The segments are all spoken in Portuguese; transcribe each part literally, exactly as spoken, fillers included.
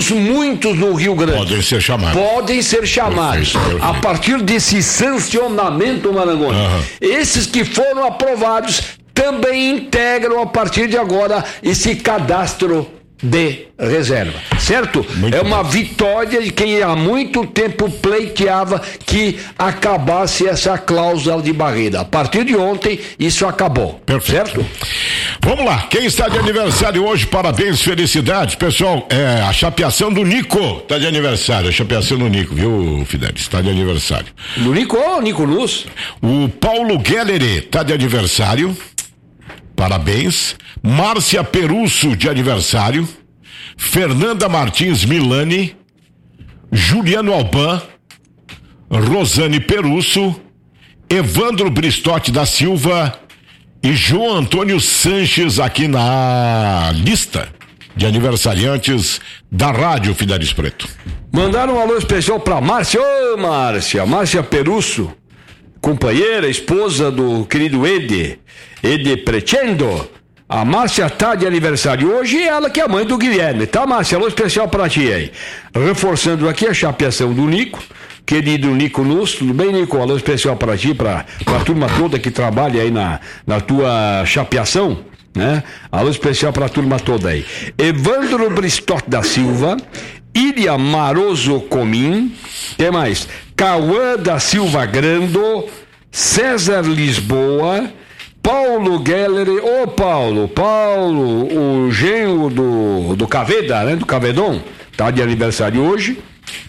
muitos no Rio Grande. Podem ser chamados. Podem ser chamados. Perfeito, perfeito. A partir desse sancionamento, Marangoni. Uhum. Esses que foram aprovados também integram a partir de agora esse cadastro de reserva, certo? Muito é uma bom. Vitória de quem há muito tempo pleiteava que acabasse essa cláusula de barreira. A partir de ontem, isso acabou. Perfeito. Certo? Vamos lá, quem está de aniversário hoje, parabéns, felicidades, pessoal, é a chapeação do Nico, está de aniversário, a chapeação do Nico, viu, Fidelis, está de aniversário. Do Nico ou Nico Luz? O Paulo Gelleri está de aniversário, parabéns. Márcia Perusso de aniversário, Fernanda Martins Milani, Juliano Alban, Rosane Perusso, Evandro Bristotti da Silva e João Antônio Sanches aqui na lista de aniversariantes da Rádio Fidelis Preto. Mandaram um alô especial para Márcia, ô Márcia, Márcia Perusso, companheira, esposa do querido Ede, Ede Pretendo. A Márcia tá de aniversário hoje, ela que é a mãe do Guilherme, tá, Márcia? Alô especial pra ti aí. Reforçando aqui a chapeação do Nico, querido Nico Luz, tudo bem, Nico? Alô especial pra ti, pra, pra turma toda que trabalha aí na, na tua chapeação, né? Alô especial pra turma toda aí. Evandro Bristotti da Silva, Ilha Maroso Comim, quem mais? Cauã da Silva Grando, César Lisboa, Paulo Gelleri, ô Paulo, Paulo, o genro do, do Caveda, né, do Cavedon, tá de aniversário hoje.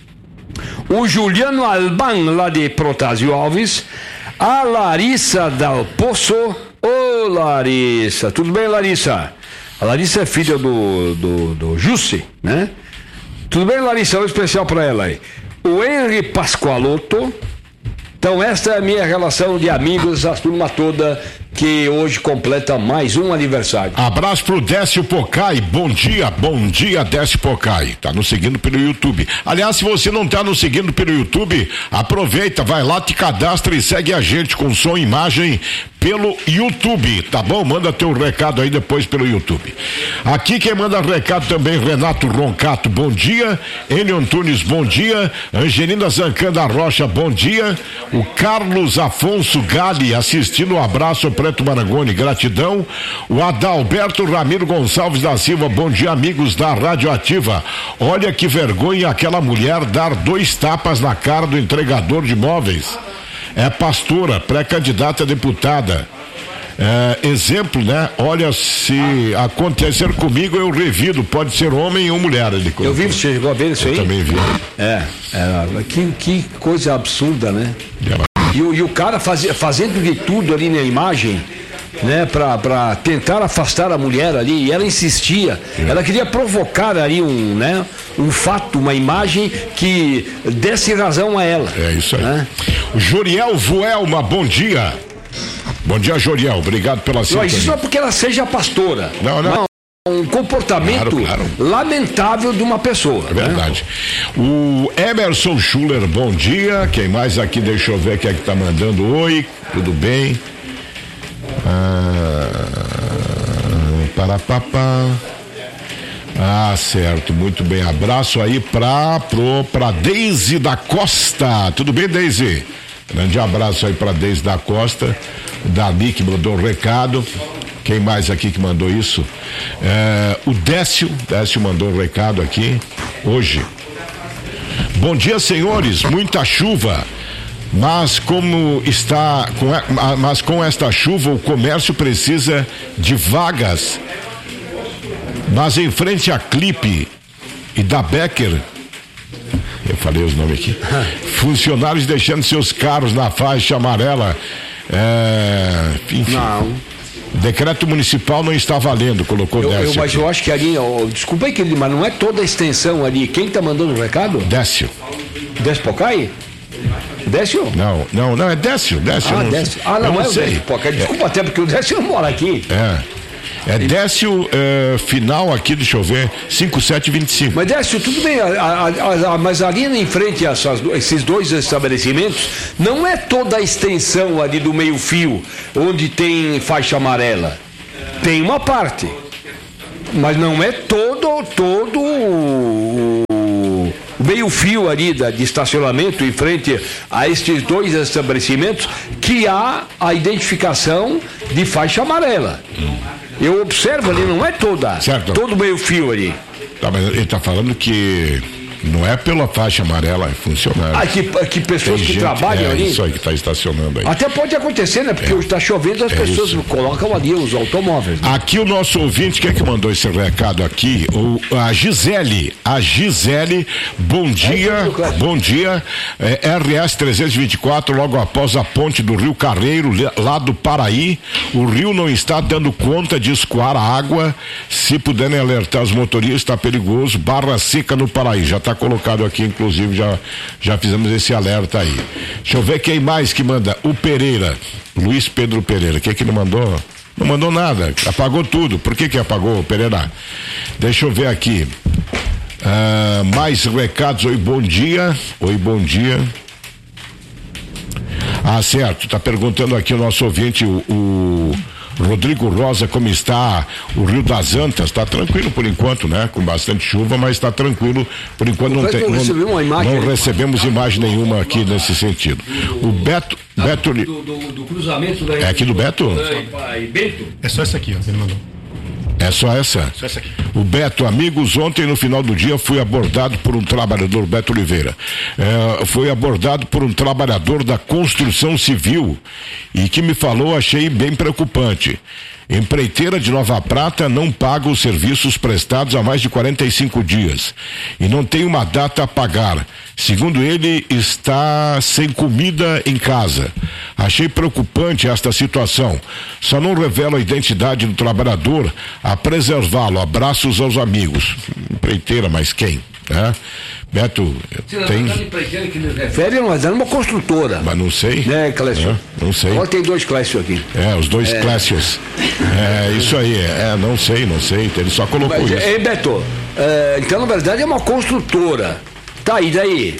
O Juliano Alban, lá de Protásio Alves. A Larissa Dal Poço, ô Larissa, tudo bem, Larissa? A Larissa é filha do, do, do Jussi, né? Tudo bem, Larissa? Um especial pra ela aí. O Henry Pascoaloto. Então esta é a minha relação de amigos, a turma toda que hoje completa mais um aniversário. Abraço pro Décio Pocai, bom dia, bom dia Décio Pocai, tá nos seguindo pelo YouTube. Aliás, se você não tá nos seguindo pelo YouTube, aproveita, vai lá, te cadastra e segue a gente com som e imagem pelo YouTube, tá bom? Manda teu recado aí depois pelo YouTube. Aqui quem manda recado também, Renato Roncato, bom dia. Enio Antunes, bom dia. Angelina Zancanda Rocha, bom dia. O Carlos Afonso Gali assistindo, um abraço Preto Marangoni, gratidão. O Adalberto Ramiro Gonçalves da Silva, bom dia, amigos da Rádio Ativa. Olha que vergonha aquela mulher dar dois tapas na cara do entregador de imóveis. É pastora, pré-candidata a deputada. É, exemplo, né? Olha, se acontecer comigo, eu revido. Pode ser homem ou mulher. Ele eu vi, você chegou a ver isso aí? Eu também vi. É, é que, que coisa absurda, né? É. E, e o cara faz, fazendo de tudo ali na imagem, né? Pra, pra tentar afastar a mulher ali. E ela insistia. É. Ela queria provocar ali um, né? Um fato, uma imagem que desse razão a ela. É isso aí. Né? Joriel Vuelma, bom dia. Bom dia, Joriel, obrigado pela sintonia. Isso não é porque ela seja pastora. Não, não. não um comportamento claro, claro. lamentável de uma pessoa. É verdade. Né? O Emerson Schuller, bom dia. Quem mais aqui? Deixa eu ver quem é que tá mandando. Oi, tudo bem? Ah, para papá. Ah, certo, muito bem. Abraço aí pra, pro, pra Deise da Costa. Tudo bem, Deise? Grande abraço aí pra Deise da Costa. O Dali que mandou um recado. Quem mais aqui que mandou isso? É, o Décio, Décio mandou um recado aqui hoje. Bom dia, senhores, muita chuva, mas como está, com, mas com esta chuva o comércio precisa de vagas. Mas em frente à Clipe e da Becker, eu falei os nomes aqui, funcionários deixando seus carros na faixa amarela. É, enfim. Não. O decreto municipal não está valendo, colocou eu, Décio. Eu, mas aqui. eu acho que ali, ó, desculpa aí, querido, mas não é toda a extensão ali. Quem está mandando o recado? Décio. Décio Pocai? Décio? Não, não, não, é Décio, Décio. Ah, não Décio. Ah, não, eu não é o sei. Décio Pocai. Desculpa é. até porque o Décio não mora aqui. É. É Décio, é, final aqui, deixa eu ver, cinco sete vinte e cinco. Mas Décio, tudo bem, a, a, a, mas ali em frente a essas, esses dois estabelecimentos, não é toda a extensão ali do meio fio, onde tem faixa amarela. Tem uma parte, mas não é todo, todo o, meio fio ali da, de estacionamento em frente a estes dois estabelecimentos que há a identificação de faixa amarela. Hum. Eu observo ali, não é toda, certo. Todo meio fio ali. Tá, mas ele está falando que não é pela faixa amarela, é funcionário. Ah, que, que pessoas Tem que gente, trabalham é, ali? Isso aí que está estacionando aí. Até pode acontecer, né? Porque é. hoje está chovendo, as é pessoas isso. colocam ali os automóveis. Né? Aqui o nosso ouvinte, quem é que mandou esse recado aqui? O, a Gisele. A Gisele, bom dia. É, bom dia. É, R S trezentos e vinte e quatro, logo após a ponte do Rio Carreiro, lá do Paraí. O rio não está dando conta de escoar a água. Se puderem alertar os motoristas, está perigoso. Barra seca no Paraí. Já está colocado aqui, inclusive já, já fizemos esse alerta aí. Deixa eu ver quem mais que manda. O Pereira, Luiz Pedro Pereira, quem que não mandou? Não mandou nada, apagou tudo. Por que que apagou, Pereira? Deixa eu ver aqui. Ah, mais recados. Oi, bom dia. Oi, bom dia. Ah, certo, tá perguntando aqui o nosso ouvinte, o, o Rodrigo Rosa, como está o Rio das Antas. Está tranquilo por enquanto, né? Com bastante chuva, mas está tranquilo por enquanto. Não, tem, não, imagem, não recebemos imagem nenhuma aqui nesse sentido. O Beto, tá, Beto do, do, do cruzamento da é aqui do Beto? É só essa aqui, ó, que ele mandou. É só essa? Só essa aqui. O Beto, amigos, ontem no final do dia fui abordado por um trabalhador, Beto Oliveira, é, foi abordado por um trabalhador da construção civil e que me falou, achei bem preocupante. Empreiteira de Nova Prata não paga os serviços prestados há mais de quarenta e cinco dias e não tem uma data a pagar. Segundo ele, está sem comida em casa. Achei preocupante esta situação. Só não revela a identidade do trabalhador a preservá-lo. Abraços aos amigos. Empreiteira, mas quem? É? Beto, Sim, tem... empreiteira que me refere, mas é uma construtora. Mas não sei. É, Clécio. É, não sei. Agora tem dois Clécio aqui. É, os dois é. Clécios. É, isso aí. É, não sei, não sei. Ele só colocou mas, isso. Ei, Beto, é, então na verdade é uma construtora. Tá, e daí?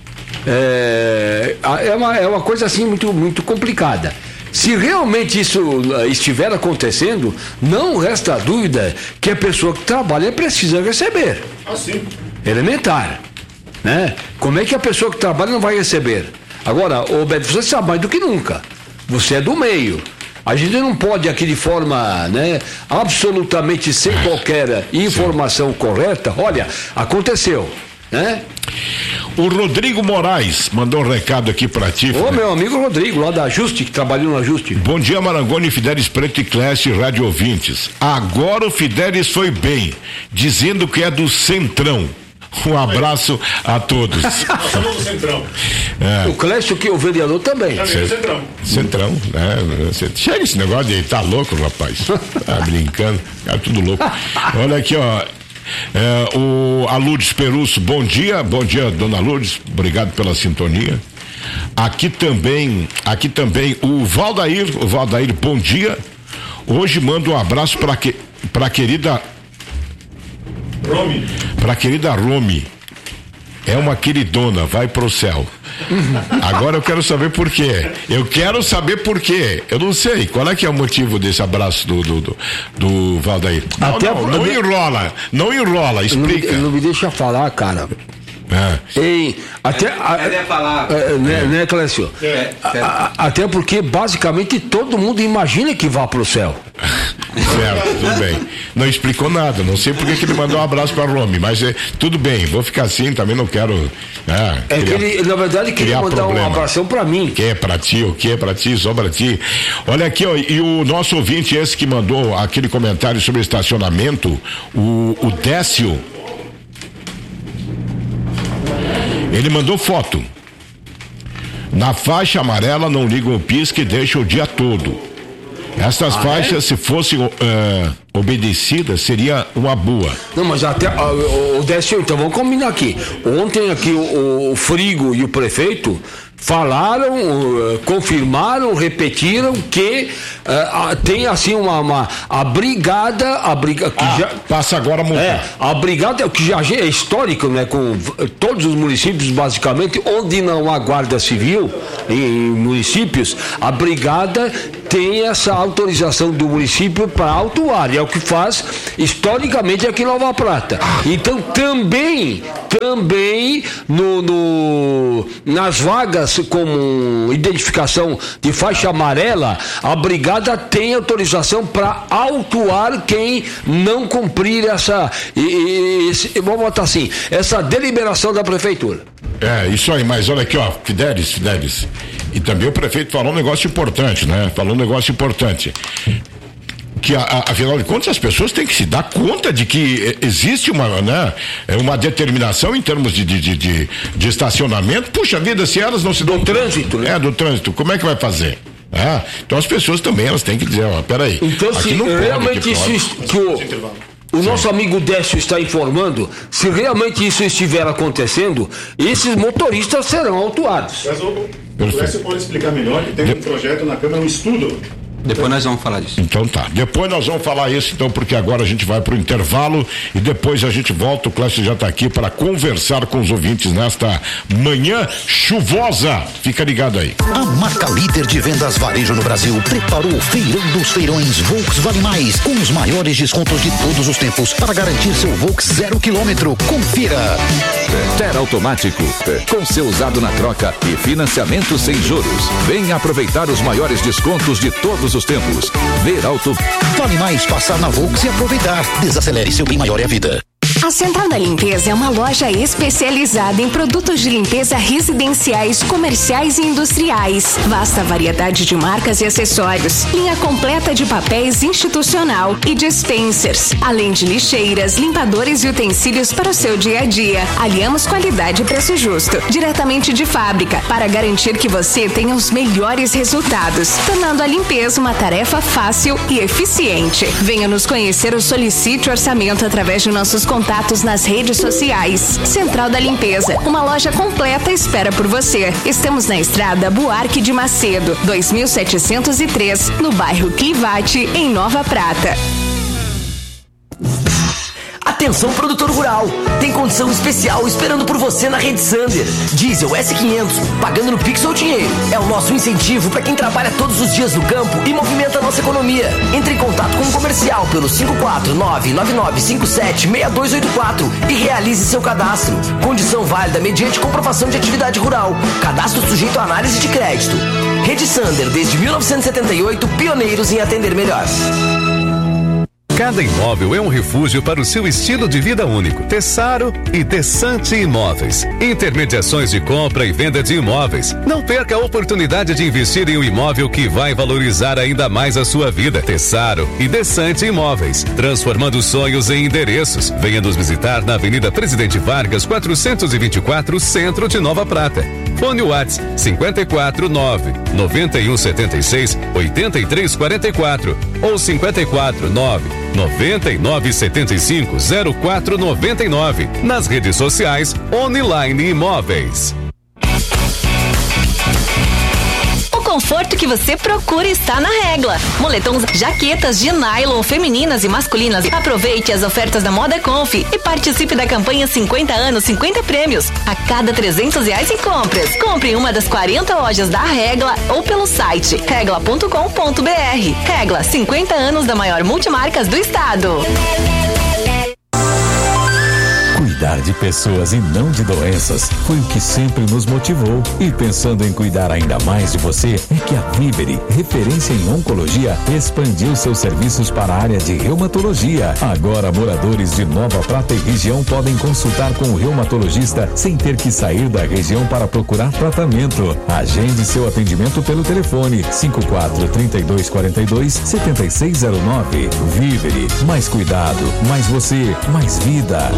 É, é, uma, é uma coisa assim muito, muito complicada. Se realmente isso estiver acontecendo, não resta dúvida que a pessoa que trabalha precisa receber. Ah, sim. Elementar, né? Como é que a pessoa que trabalha não vai receber? Agora, ô Beto, você sabe mais do que nunca. Você é do meio. A gente não pode aqui de forma, né, absolutamente sem qualquer informação correta. Olha, aconteceu, né? O Rodrigo Moraes mandou um recado aqui pra ti. Ô, meu amigo Rodrigo, lá da Ajuste, que trabalhou no Ajuste. Bom dia, Marangoni, Fidelis Preto e Clécio, rádio ouvintes. Agora o Fidelis foi bem, dizendo que é do Centrão. Um abraço a todos. Nós do Centrão. É. O Clécio, que é o vereador também. Também é Centrão. Centrão, né? Chega esse negócio de tá louco, rapaz. Tá brincando, tá tudo louco. Olha aqui, ó. É, o a Lourdes Perusso, bom dia, bom dia, dona Lourdes, obrigado pela sintonia. Aqui também, aqui também o Valdair, o Valdair, bom dia. Hoje mando um abraço para que, para querida Romy. Para querida Romy. É uma queridona, vai pro céu. Agora eu quero saber por quê. Eu quero saber por quê. Eu não sei. Qual é que é o motivo desse abraço do do, do, do Valdair? Não, Até não, não enrola. Não enrola, explica. Não, não me deixa falar, cara. É. Ei, até a, é palavra. É, né, né, Clécio? É, a, a, até porque basicamente todo mundo imagina que vá pro céu. Certo, tudo bem. Não explicou nada, não sei porque que ele mandou um abraço para Rome, mas é, tudo bem, vou ficar assim, também não quero. Ah, é criar, que ele, na verdade, queria mandar problema. Um abração para mim. Que é para ti, o que é para ti, só para ti. Olha aqui, ó, e o nosso ouvinte, esse que mandou aquele comentário sobre estacionamento, o, o Décio. Ele mandou foto. Na faixa amarela não ligam o pisca e deixam o dia todo. Essas ah, faixas, é? se fossem uh, obedecidas, seria uma boa. Não, mas até, o, o Décio, então vamos combinar aqui. Ontem aqui o, o Frigo e o prefeito falaram, uh, confirmaram, repetiram que uh, tem assim uma, uma a brigada, a briga que ah, já passa agora a multa. É, a brigada que já é histórico, né, com todos os municípios basicamente, onde não há guarda civil em municípios, a brigada tem essa autorização do município para autuar, e é o que faz historicamente aqui em Nova Prata. Então também, também no, no, nas vagas com identificação de faixa amarela, a brigada tem autorização para autuar quem não cumprir essa, e, e, esse, vamos botar assim, essa deliberação da prefeitura. É, isso aí, mas olha aqui, ó, Fidelis, Fidelis. E também o prefeito falou um negócio importante, né? Falou um negócio importante. Que, a, a, afinal de contas, as pessoas têm que se dar conta de que existe uma, né, uma determinação em termos de, de, de, de estacionamento. Puxa vida, se elas não se dão. Do trânsito, né? É, do trânsito, como é que vai fazer? É, então as pessoas também, elas têm que dizer, ó, peraí. Então, se realmente isso que o, o nosso amigo Décio está informando, se realmente isso estiver acontecendo, esses motoristas serão autuados. Mas o Décio pode explicar melhor que tem um projeto na Câmara, um estudo. Depois nós vamos falar disso. Então tá, depois nós vamos falar isso então, porque agora a gente vai pro intervalo e depois a gente volta, o Clécio já tá aqui para conversar com os ouvintes nesta manhã chuvosa. Fica ligado aí. A marca líder de vendas varejo no Brasil preparou o feirão dos feirões Volks Vale Mais, com os maiores descontos de todos os tempos para garantir seu Volks zero quilômetro. Confira. Ter Automático, com seu usado na troca e financiamento sem juros. Venha aproveitar os maiores descontos de todos os tempos. Ver Auto. Vale mais passar na Volks e aproveitar. Desacelere, seu bem maior é a vida. A Central da Limpeza é uma loja especializada em produtos de limpeza residenciais, comerciais e industriais. Vasta variedade de marcas e acessórios. Linha completa de papéis institucional e dispensers. Além de lixeiras, limpadores e utensílios para o seu dia a dia. Aliamos qualidade e preço justo. Diretamente de fábrica, para garantir que você tenha os melhores resultados. Tornando a limpeza uma tarefa fácil e eficiente. Venha nos conhecer ou solicite orçamento através de nossos contatos nas redes sociais. Central da Limpeza, uma loja completa espera por você. Estamos na estrada Buarque de Macedo, dois mil setecentos e três, no bairro Clivate, em Nova Prata. Atenção, produtor rural, tem condição especial esperando por você na Rede Sander. Diesel S quinhentos, pagando no Pix ou dinheiro. É o nosso incentivo para quem trabalha todos os dias no campo e movimenta a nossa economia. Entre em contato com o comercial pelo cinco quatro nove nove nove cinco sete seis dois oito quatro e realize seu cadastro. Condição válida mediante comprovação de atividade rural. Cadastro sujeito a análise de crédito. Rede Sander, desde mil novecentos e setenta e oito, pioneiros em atender melhor. Cada imóvel é um refúgio para o seu estilo de vida único. Tessaro e Desante Imóveis. Intermediações de compra e venda de imóveis. Não perca a oportunidade de investir em um imóvel que vai valorizar ainda mais a sua vida. Tessaro e Desante Imóveis. Transformando sonhos em endereços. Venha nos visitar na Avenida Presidente Vargas, quatrocentos e vinte e quatro, Centro de Nova Prata. Fone WhatsApp cinquenta e quatro nove noventa e um setenta e seis oitenta e três quarenta e quatro ou cinquenta e quatro nove noventa e nove setenta e cinco zero quatro noventa e nove. Nas redes sociais Online Imóveis. O conforto que você procura está na Regla. Moletons, jaquetas de nylon femininas e masculinas. Aproveite as ofertas da Moda Conf e participe da campanha cinquenta anos, cinquenta prêmios. A cada trezentos reais em compras. Compre em uma das quarenta lojas da Regla ou pelo site regla ponto com ponto br. Regla, cinquenta anos da maior multimarcas do estado. Cuidar de pessoas e não de doenças foi o que sempre nos motivou. E pensando em cuidar ainda mais de você, é que a Vivere, referência em oncologia, expandiu seus serviços para a área de reumatologia. Agora, moradores de Nova Prata e região podem consultar com o reumatologista sem ter que sair da região para procurar tratamento. Agende seu atendimento pelo telefone cinco quatro três dois quatro dois sete seis zero nove. Vivere, mais cuidado, mais você, mais vida.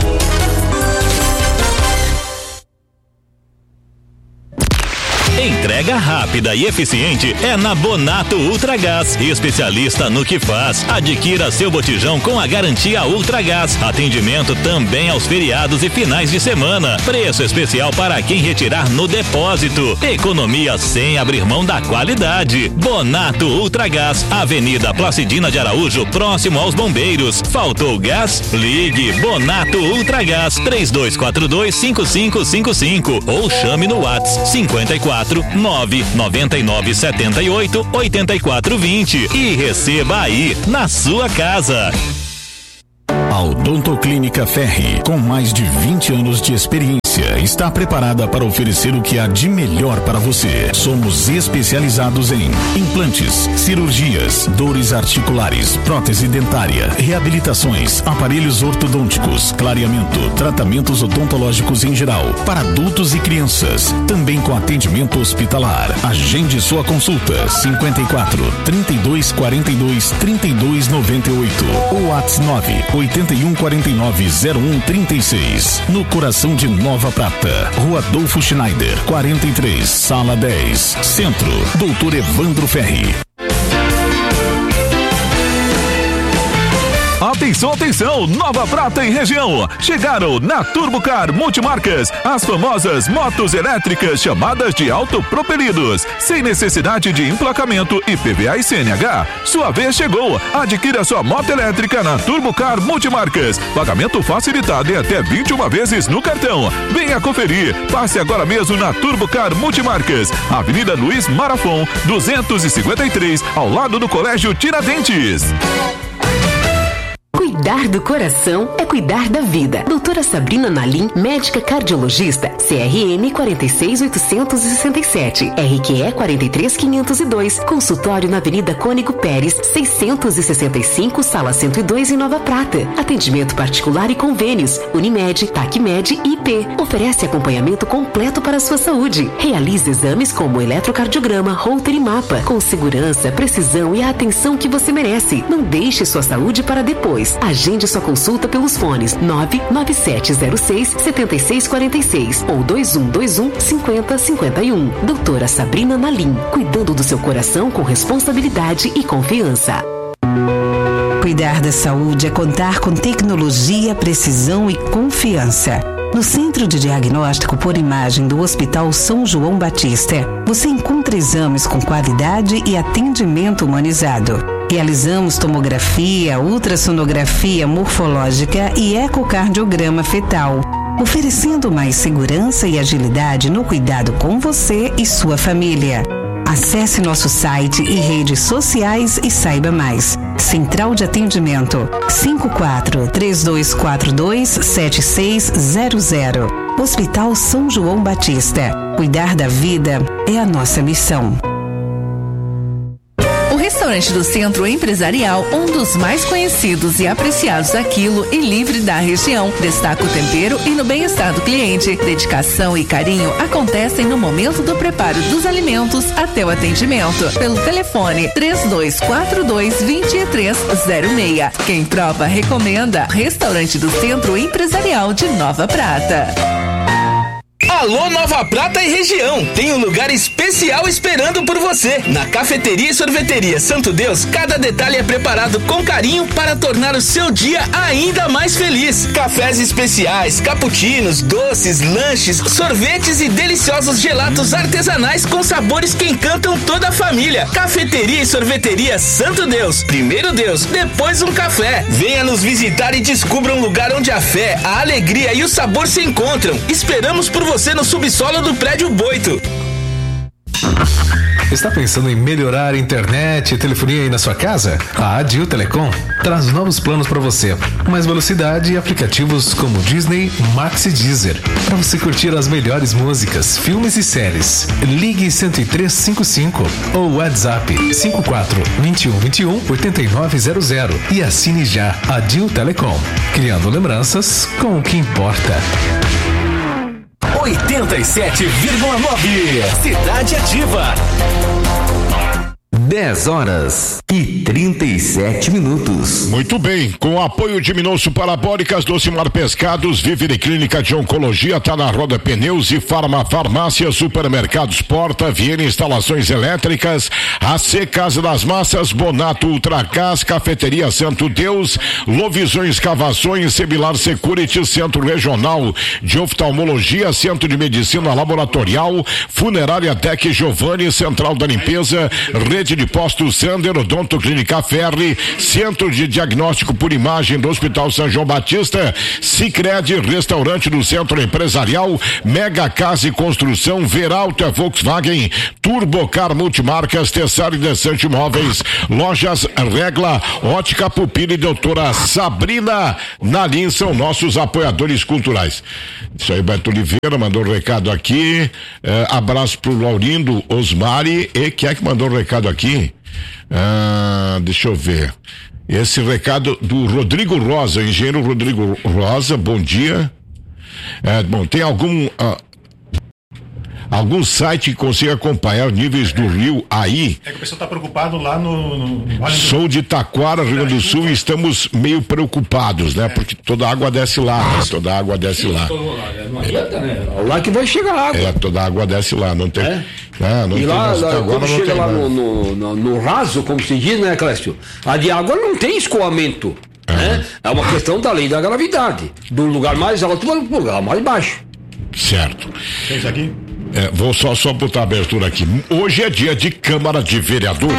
Entrega rápida e eficiente é na Bonato Ultragás, especialista no que faz. Adquira seu botijão com a garantia Ultragás. Atendimento também aos feriados e finais de semana. Preço especial para quem retirar no depósito. Economia sem abrir mão da qualidade. Bonato Ultragás, Avenida Placidina de Araújo, próximo aos Bombeiros. Faltou gás? Ligue Bonato Ultragás três dois quatro dois cinco cinco cinco cinco ou chame no WhatsApp cinquenta e quatro quatro nove nove nove sete oito oito quatro dois zero e receba aí na sua casa. A Odontoclínica Ferri, com mais de vinte anos de experiência, está preparada para oferecer o que há de melhor para você. Somos especializados em implantes, cirurgias, dores articulares, prótese dentária, reabilitações, aparelhos ortodônticos, clareamento, tratamentos odontológicos em geral, para adultos e crianças, também com atendimento hospitalar. Agende sua consulta cinquenta e quatro, trinta e dois, quarenta e dois, trinta e dois, noventa e oito ou WhatsApp nove oito um quatro nove zero um trinta e seis, no coração de Nova Prata, Rua Adolfo Schneider, quarenta e três, Sala dez, Centro, Doutor Evandro Ferri. Atenção, atenção, Nova Prata e região. Chegaram na Turbocar Multimarcas as famosas motos elétricas chamadas de autopropelidos, sem necessidade de emplacamento I P V A e C N H. Sua vez chegou. Adquira sua moto elétrica na Turbocar Multimarcas. Pagamento facilitado em até vinte e uma vezes no cartão. Venha conferir. Passe agora mesmo na Turbocar Multimarcas, Avenida Luiz Marafon, duzentos e cinquenta e três, ao lado do Colégio Tiradentes. Cuidar do coração é cuidar da vida. Doutora Sabrina Nalim, médica cardiologista, C R M quatro seis oito seis sete, R Q E quatro três quinhentos e dois, consultório na Avenida Cônigo Pérez, seiscentos e sessenta e cinco, sala cento e dois em Nova Prata. Atendimento particular e convênios, Unimed, Tacmed e I P. Oferece acompanhamento completo para a sua saúde. Realize exames como eletrocardiograma, Holter e mapa, com segurança, precisão e a atenção que você merece. Não deixe sua saúde para depois. Agende sua consulta pelos fones nove nove sete zero seis sete seis quatro seis ou dois um dois um cinco zero cinco um. Doutora Sabrina Nalim, cuidando do seu coração com responsabilidade e confiança. Cuidar da saúde é contar com tecnologia, precisão e confiança. No Centro de Diagnóstico por Imagem do Hospital São João Batista, você encontra exames com qualidade e atendimento humanizado. Realizamos tomografia, ultrassonografia morfológica e ecocardiograma fetal, oferecendo mais segurança e agilidade no cuidado com você e sua família. Acesse nosso site e redes sociais e saiba mais. Central de Atendimento cinco quatro três dois quatro dois sete seis zero zero. Hospital São João Batista. Cuidar da vida é a nossa missão. Restaurante do Centro Empresarial, um dos mais conhecidos e apreciados da Quilo e livre da região. Destaca o tempero e no bem-estar do cliente. Dedicação e carinho acontecem no momento do preparo dos alimentos até o atendimento. Pelo telefone três dois quatro dois, dois três zero seis. Quem prova, recomenda. Restaurante do Centro Empresarial de Nova Prata. Alô Nova Prata e região, tem um lugar especial esperando por você. Na Cafeteria e Sorveteria Santo Deus, cada detalhe é preparado com carinho para tornar o seu dia ainda mais feliz. Cafés especiais, cappuccinos, doces, lanches, sorvetes e deliciosos gelatos artesanais com sabores que encantam toda a família. Cafeteria e Sorveteria Santo Deus, primeiro Deus, depois um café. Venha nos visitar e descubra um lugar onde a fé, a alegria e o sabor se encontram. Esperamos por você no subsolo do prédio Boito. Está pensando em melhorar a internet e telefonia aí na sua casa? A Adil Telecom traz novos planos para você. Mais velocidade e aplicativos como Disney, Max e Deezer. Para você curtir as melhores músicas, filmes e séries. Ligue cento e três cinquenta e cinco ou WhatsApp cinco quatro dois um dois um oito nove zero zero e assine já Adil Telecom. Criando lembranças com o que importa. oitenta e sete vírgula nove Cidade Ativa. dez horas e trinta e sete minutos. Muito bem, com o apoio de Minosso Parabólicas, Docimar Pescados, Vivere Clínica de Oncologia, tá na Roda Pneus e Farma Farmácia, Supermercados Porta, Viena Instalações Elétricas, A C Casa das Massas, Bonato Ultracás, Cafeteria Santo Deus, Lovisões Escavações, Semilar Security, Centro Regional de Oftalmologia, Centro de Medicina Laboratorial, Funerária Tec Giovanni, Central da Limpeza, Rede de de Postos Sander, Odonto Clínica Ferri, Centro de Diagnóstico por Imagem do Hospital São João Batista, Sicredi, Restaurante do Centro Empresarial, Mega Casa e Construção, Veralta Volkswagen, Turbocar Multimarcas, Tessari Desante Imóveis, Lojas Regla, Ótica Pupila e Doutora Sabrina Nalim são nossos apoiadores culturais. Isso aí, Beto Oliveira mandou um recado aqui, eh, abraço pro Laurindo Osmari, e quem é que mandou um recado aqui? Ah, deixa eu ver. Esse recado do Rodrigo Rosa, engenheiro Rodrigo Rosa, bom dia. É, bom, tem algum ah, algum site que consiga acompanhar níveis do rio aí? É que o pessoal está preocupado lá no, no vale do... Sou de Taquara, Rio Grande do Sul, e estamos meio preocupados, né? É. Porque toda a água desce lá, né? Toda a água desce lá. Não adianta, né? Lá que vai chegar a água. É, toda a água desce lá, não tem. É? É, não e tem lá, lá agora quando não chega tem lá mais. no, no, no, no raso, como se diz, né, Clécio? A de água não tem escoamento. É. Né? É uma questão da lei da gravidade. Do lugar mais alto para o lugar mais baixo. Certo. Tem isso aqui? É, vou só, só botar a abertura aqui. Hoje é dia de Câmara de Vereadores.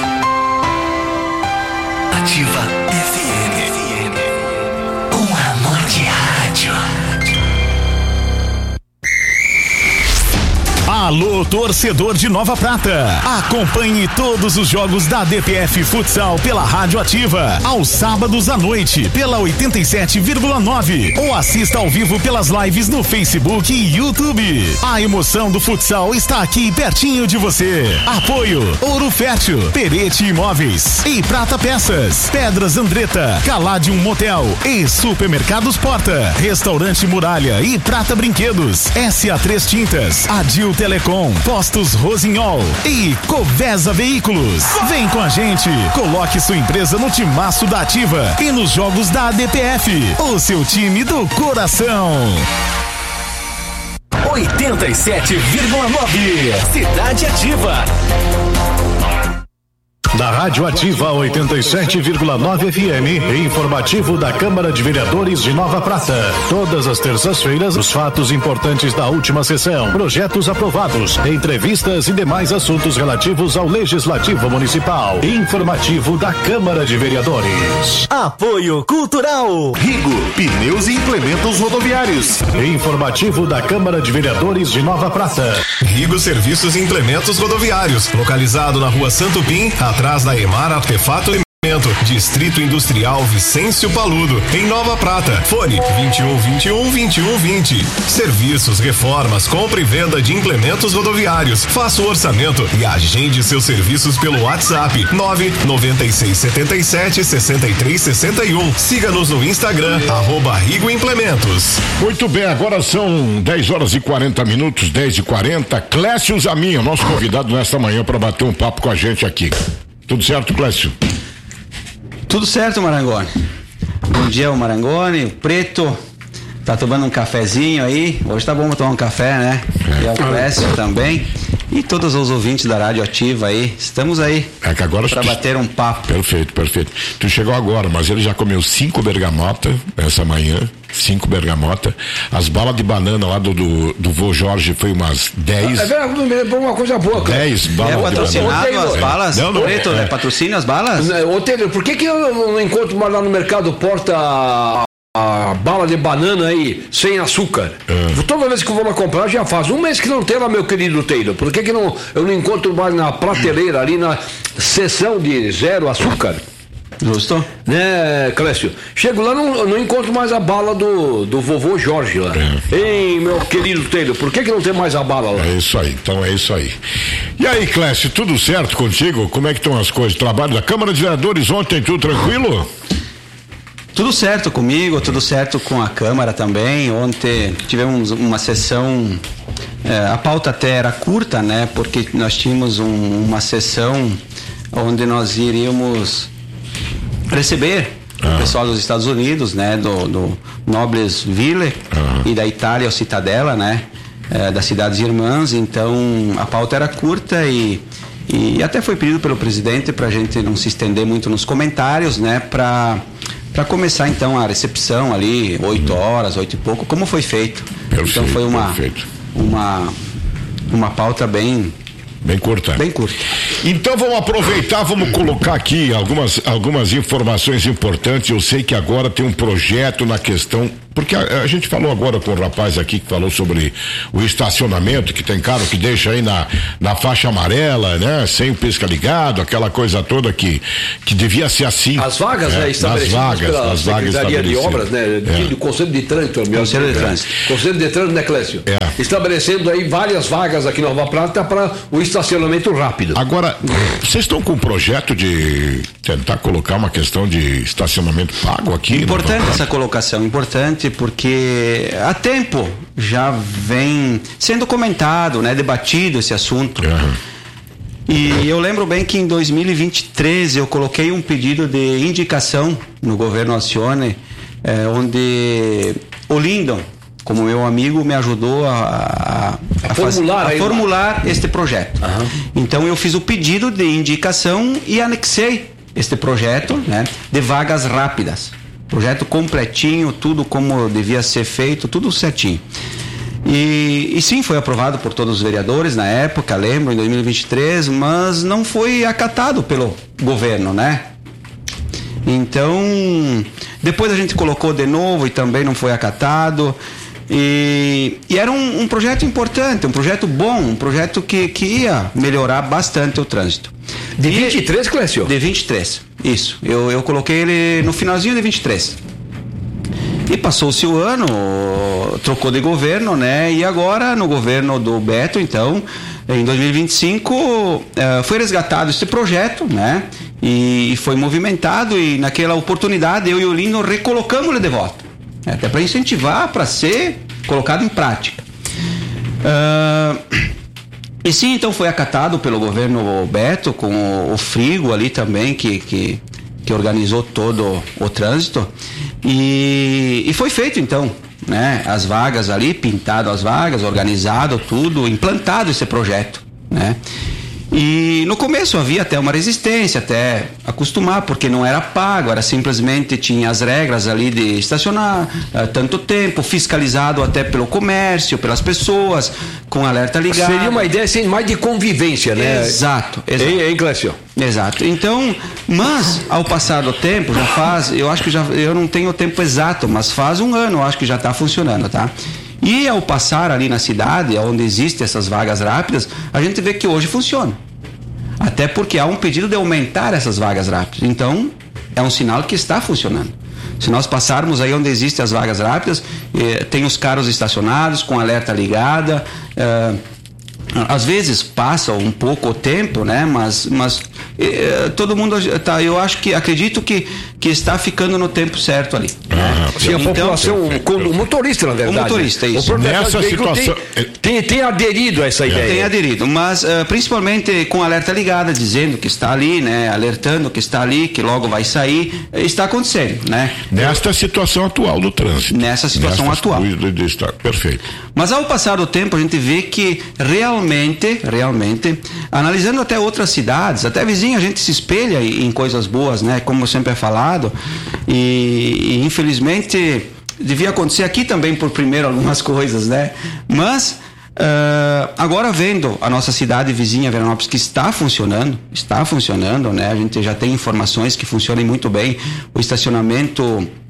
Ativa F M. Um amor de rádio. Alô, torcedor de Nova Prata. Acompanhe todos os jogos da D P F Futsal pela Rádio Ativa, aos sábados à noite, pela oitenta e sete vírgula nove, ou assista ao vivo pelas lives no Facebook e YouTube. A emoção do futsal está aqui pertinho de você. Apoio Ouro Fértil, Perete Imóveis e Prata Peças, Pedras Andretta, Caladium Motel e Supermercados Porta, Restaurante Muralha e Prata Brinquedos, S A três Tintas, Adil Telecom, Postos Rosinhol e Covesa Veículos. Vem com a gente, coloque sua empresa no timaço da Ativa e nos jogos da A D P F, o seu time do coração. oitenta e sete vírgula nove Cidade Ativa. Da Rádio Ativa oitenta e sete vírgula nove F M, informativo da Câmara de Vereadores de Nova Prata. Todas as terças-feiras, os fatos importantes da última sessão, projetos aprovados, entrevistas e demais assuntos relativos ao Legislativo Municipal. Informativo da Câmara de Vereadores. Apoio Cultural. Rigo, pneus e implementos rodoviários. Informativo da Câmara de Vereadores de Nova Prata. Rigo Serviços e Implementos Rodoviários, localizado na Rua Santo Pim, atrás da Emar Artefato Alimento, Distrito Industrial Vicêncio Paludo, em Nova Prata. Fone vinte e um, vinte e um, vinte e um, vinte. Serviços, reformas, compra e venda de implementos rodoviários. Faça o orçamento e agende seus serviços pelo WhatsApp nove nove seis sete sete, seis três seis um. Siga-nos no Instagram, arroba Rigo Implementos. Muito bem, agora são dez horas e quarenta minutos, dez e quarenta. Clécio Zamin, nosso convidado nesta manhã para bater um papo com a gente aqui. Tudo certo, Clécio? Tudo certo, Marangoni. Bom dia, o Marangoni, o Preto. Tá tomando um cafezinho aí. Hoje tá bom tomar um café, né? E é o Clécio também. E todos os ouvintes da Rádio Ativa aí. Estamos aí. É que agora para tu... bater um papo. Perfeito, perfeito. Tu chegou agora, mas ele já comeu cinco bergamota essa manhã. Cinco bergamota. As balas de banana lá do, do, do vô Jorge foi umas dez. É verdade, uma coisa boa, cara. Dez balas é de banana. patrocinado as balas? Não, não, Preto, é. é patrocínio as balas? Ô, Taylor, por que que eu não encontro mais lá no mercado Porta a, a bala de banana aí, sem açúcar? É. Toda vez que eu vou lá comprar, já faz um mês que não tem lá, meu querido Taylor. Por que que não, eu não encontro mais na prateleira ali, na seção de zero açúcar? Justo? Né, Clécio? Chego lá, não, não encontro mais a bala do, do vovô Jorge lá. É. Ei, meu querido Taylor, por que que não tem mais a bala lá? É isso aí, então é isso aí. E aí, Clécio, tudo certo contigo? Como é que estão as coisas? Trabalho da Câmara de Vereadores ontem, tudo tranquilo? Tudo certo comigo, tudo certo com a Câmara também. Ontem tivemos uma sessão, é, a pauta até era curta, né? Porque nós tínhamos um, uma sessão onde nós iríamos receber ah. o pessoal dos Estados Unidos, né, do, do Nobles Ville ah. e da Itália, o Citadella, né, é, das cidades irmãs. Então a pauta era curta e, e até foi pedido pelo presidente para a gente não se estender muito nos comentários, né, para para começar então a recepção ali oito horas, oito e pouco, como foi feito. Perfeito, então foi uma perfeito. uma uma pauta bem Bem curta. Bem curta. Então vamos aproveitar, vamos colocar aqui algumas, algumas informações importantes. Eu sei que agora tem um projeto na questão, porque a, a gente falou agora com o rapaz aqui que falou sobre o estacionamento, que tem carro que deixa aí na, na faixa amarela, né? Sem o pisca ligado, aquela coisa toda que, que devia ser assim. As vagas, é, né? Estabelecidas vagas, pela as vagas Secretaria de Obras, né? É. Do Conselho de Trânsito. Conselho de Trânsito. Conselho de Trânsito, né, Clécio? É. Estabelecendo aí várias vagas aqui em Nova Prata para o estacionamento rápido. Agora, vocês estão com um projeto de tentar colocar uma questão de estacionamento pago aqui? Importante essa colocação, importante porque há tempo já vem sendo comentado, né, debatido esse assunto. Uhum. E eu lembro bem que em dois mil e vinte e três eu coloquei um pedido de indicação no governo Alcione, eh, onde o Lindon, como meu amigo, me ajudou a, a, a, a formular, faz, a formular este projeto. Uhum. Então eu fiz o pedido de indicação e anexei este projeto, né, de vagas rápidas. Projeto completinho, tudo como devia ser feito, tudo certinho. E, e sim, foi aprovado por todos os vereadores na época, lembro, em dois mil e vinte e três, mas não foi acatado pelo governo, né? Então, depois a gente colocou de novo e também não foi acatado. E, e era um, um projeto importante, um projeto bom, um projeto que, que ia melhorar bastante o trânsito. De vinte e três, Clécio? De vinte e três, isso. Eu, eu coloquei ele no finalzinho de vinte e três. E passou-se o ano, trocou de governo, né? E agora, no governo do Beto, então, em dois mil e vinte e cinco, uh, foi resgatado esse projeto, né? E, e foi movimentado, e naquela oportunidade eu e o Lino recolocamos ele de volta. Até para incentivar, para ser colocado em prática. Uh, e sim, então foi acatado pelo governo Beto, com o, o Frigo ali também, que, que, que organizou todo o trânsito. E, e foi feito então, né? As vagas ali, pintado as vagas, organizado tudo, implantado esse projeto, né? E no começo havia até uma resistência, até acostumar, porque não era pago, era simplesmente tinha as regras ali de estacionar uh, tanto tempo, fiscalizado até pelo comércio, pelas pessoas, com alerta ligado. Seria uma ideia assim, mais de convivência, né? Exato, exato. Hein, hein, Clécio? Exato. Então, mas ao passar do tempo, já faz, eu acho que já, eu não tenho o tempo exato, mas faz um ano, eu acho que já está funcionando, tá? E ao passar ali na cidade, onde existem essas vagas rápidas, a gente vê que hoje funciona. Até porque há um pedido de aumentar essas vagas rápidas. Então, é um sinal que está funcionando. Se nós passarmos aí onde existem as vagas rápidas, eh, tem os carros estacionados, com alerta ligada, eh, às vezes passa um pouco o tempo, né? Mas, mas eh, todo mundo tá, eu acho que acredito que, que está ficando no tempo certo ali. Ah, sim, a população, então, o, o motorista, na verdade. O motorista, isso. O Nessa situação tem, tem, tem aderido a essa ideia. Tem aderido, mas uh, principalmente com alerta ligada, dizendo que está ali, né? Alertando que está ali, que logo vai sair, está acontecendo, né? Nesta situação atual do trânsito. Nessa situação Nesta atual. De, de estar, perfeito. Mas ao passar do tempo a gente vê que realmente, realmente, analisando até outras cidades, até vizinha, a gente se espelha em coisas boas, né? Como sempre é falado, e, e infelizmente devia acontecer aqui também por primeiro algumas coisas, né? Mas uh, agora vendo a nossa cidade vizinha, Veranópolis, que está funcionando, está funcionando, né? A gente já tem informações que funcionam muito bem. O estacionamento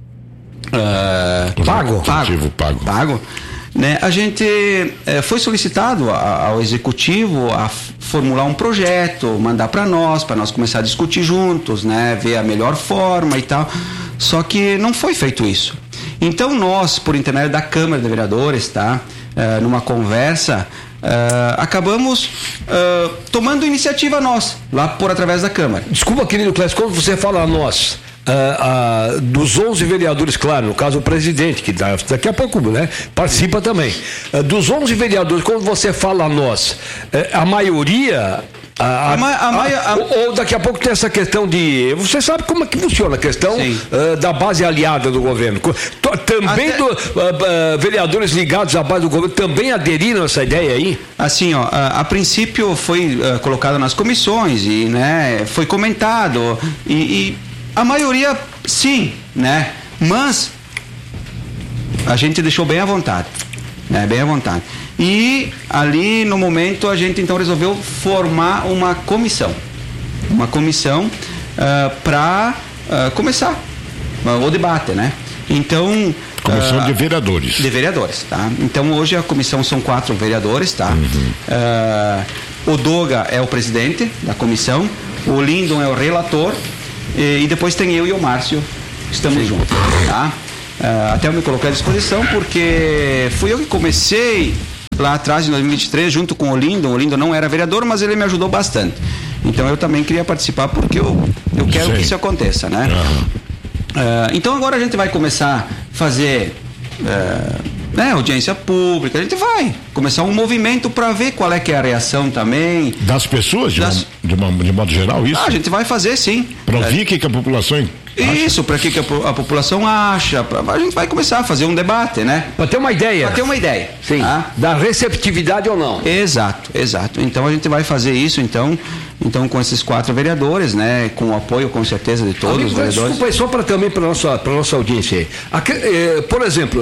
uh, pago, pago, pago, pago, né? A gente eh, foi solicitado a, ao executivo a f- formular um projeto, mandar para nós, para nós começar a discutir juntos, né? Ver a melhor forma e tal. Só que não foi feito isso. Então nós, por intermédio da Câmara de Vereadores, tá? Uh, numa conversa, uh, acabamos uh, tomando iniciativa nós, lá por através da Câmara. Desculpa, querido Clécio, quando você fala nós, uh, uh, dos onze vereadores, claro, no caso o presidente, que daqui a pouco, né, participa também. Uh, dos onze vereadores, quando você fala nós, uh, a maioria... A, a, a, a, a, ou daqui a pouco tem essa questão de... Você sabe como é que funciona a questão uh, da base aliada do governo. Também Até... do, uh, uh, vereadores ligados à base do governo também aderiram a essa ideia aí? Assim, ó, a, a princípio foi uh, colocado nas comissões e, né, foi comentado e, e a maioria sim, né? Mas a gente deixou bem à vontade, né? Bem à vontade. E ali no momento a gente então resolveu formar uma comissão. Uma comissão uh, para uh, começar uh, o debate, né? Então... Comissão uh, de vereadores. De vereadores, tá? Então hoje a comissão são quatro vereadores, tá? Uhum. Uh, o Doga é o presidente da comissão, o Lindon é o relator e, e depois tem eu e o Márcio, estamos Sim. juntos, tá? Uh, até eu me coloquei à disposição porque fui eu que comecei lá atrás em dois mil e vinte e três junto com o Lindon. O Lindon não era vereador, mas ele me ajudou bastante. Então eu também queria participar porque eu, eu quero Sim. que isso aconteça, né? Uhum. Uh, então agora a gente vai começar a fazer uh, né, audiência pública, a gente vai começar um movimento para ver qual é que é a reação também. Das pessoas, de, das... Uma, de, uma, de modo geral, isso? Ah, a gente vai fazer sim. Para ouvir o que, que a população Isso, para que, que a, a população acha, pra, a gente vai começar a fazer um debate, né? Para ter uma ideia. Para ter uma ideia. Sim. Tá? Da receptividade ou não. Exato, exato. Então a gente vai fazer isso, então, então com esses quatro vereadores, né? Com o apoio, com certeza, de todos Amigo, os vereadores. Desculpa, só para também para nossa para nossa audiência. Aqui, eh, por exemplo,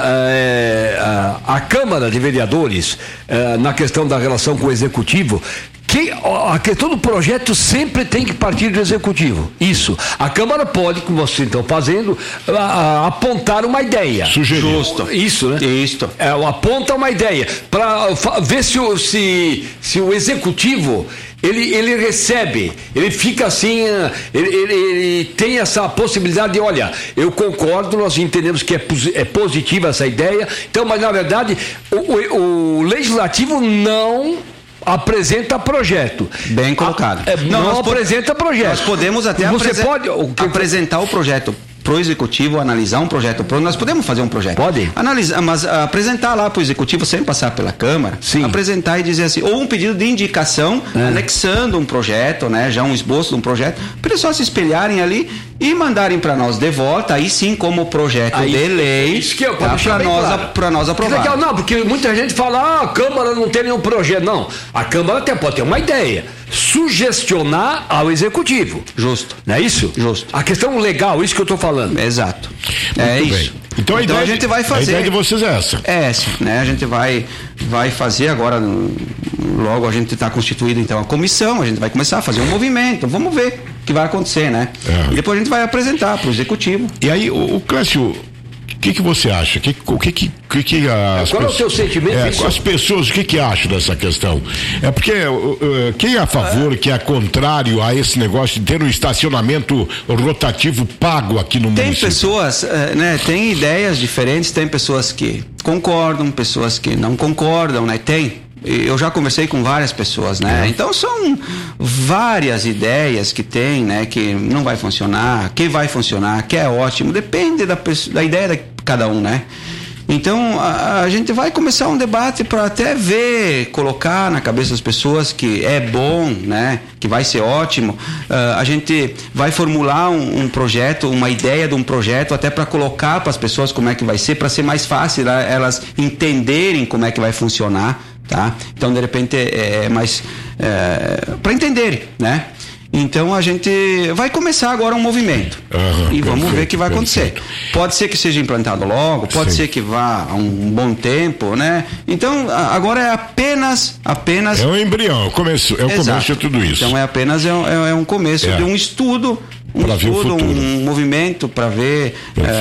a, a, a Câmara de Vereadores, eh, na questão da relação com o Executivo, que a questão do projeto sempre tem que partir do Executivo. Isso. A Câmara pode, como vocês estão fazendo, a, a, apontar uma ideia. Sugerir. Justo. Isso, né? Isso. É, aponta uma ideia para ver se o, se, se o Executivo ele, ele recebe, ele fica assim, ele, ele, ele tem essa possibilidade de, olha, eu concordo, nós entendemos que é, é positiva essa ideia, então, mas na verdade o, o, o Legislativo não apresenta projeto. Bem colocado. A, é, não, não apresenta projeto. Nós podemos até Você apresen- pode o que apresentar o projeto pro executivo, analisar um projeto, pro, nós podemos fazer um projeto. Pode. Analisar, mas uh, apresentar lá pro executivo sem passar pela Câmara. Sim. Apresentar e dizer assim, ou um pedido de indicação, é. anexando um projeto, né, já um esboço de um projeto, para eles só se espelharem ali e mandarem para nós de volta, aí sim como projeto aí, de lei, isso que eu, tá, para nós, claro. para nós aprovar. Legal, não, porque muita gente fala, ah, a Câmara não tem nenhum projeto. Não, a Câmara até pode ter uma ideia, sugestionar ao Executivo. Justo. Não é isso? Justo. A questão legal, isso que eu estou falando. Exato. Muito é bem. isso. Então, a, então ideia a gente vai fazer. A ideia de vocês é essa. É essa, né? A gente vai, vai fazer agora, logo a gente está constituído então a comissão, a gente vai começar a fazer um movimento, vamos ver o que vai acontecer, né? É. E depois a gente vai apresentar para o executivo. E aí, o, o Clécio, o que, que você acha? Que, o que que, que, que as Qual pessoas, é o seu sentimento? É, isso? As pessoas, o que que acham dessa questão? É porque uh, uh, quem é a favor, quem é contrário a esse negócio de ter um estacionamento rotativo pago aqui no tem município? Tem pessoas, uh, né? Tem ideias diferentes, tem pessoas que concordam, pessoas que não concordam, né? Tem. Eu já conversei com várias pessoas, né? É. Então são várias ideias que tem, né? Que não vai funcionar, que vai funcionar, que é ótimo, depende da, da ideia de cada um, né? Então a, a gente vai começar um debate para até ver, colocar na cabeça das pessoas que é bom, né? Que vai ser ótimo. Uh, a gente vai formular um, um projeto, uma ideia de um projeto até para colocar para as pessoas como é que vai ser, para ser mais fácil né? Elas entenderem como é que vai funcionar. Tá? Então de repente é mais é, para entender, né? Então a gente vai começar agora um movimento uhum, e vamos perfeito, ver o que vai acontecer. Perfeito. Pode ser que seja implantado logo, pode Sim. ser que vá a um bom tempo, né? Então agora é apenas apenas é um embrião, começo, é o Exato. começo de tudo isso. Então é apenas é, é, é um começo é. de um estudo, um pra estudo, um movimento para ver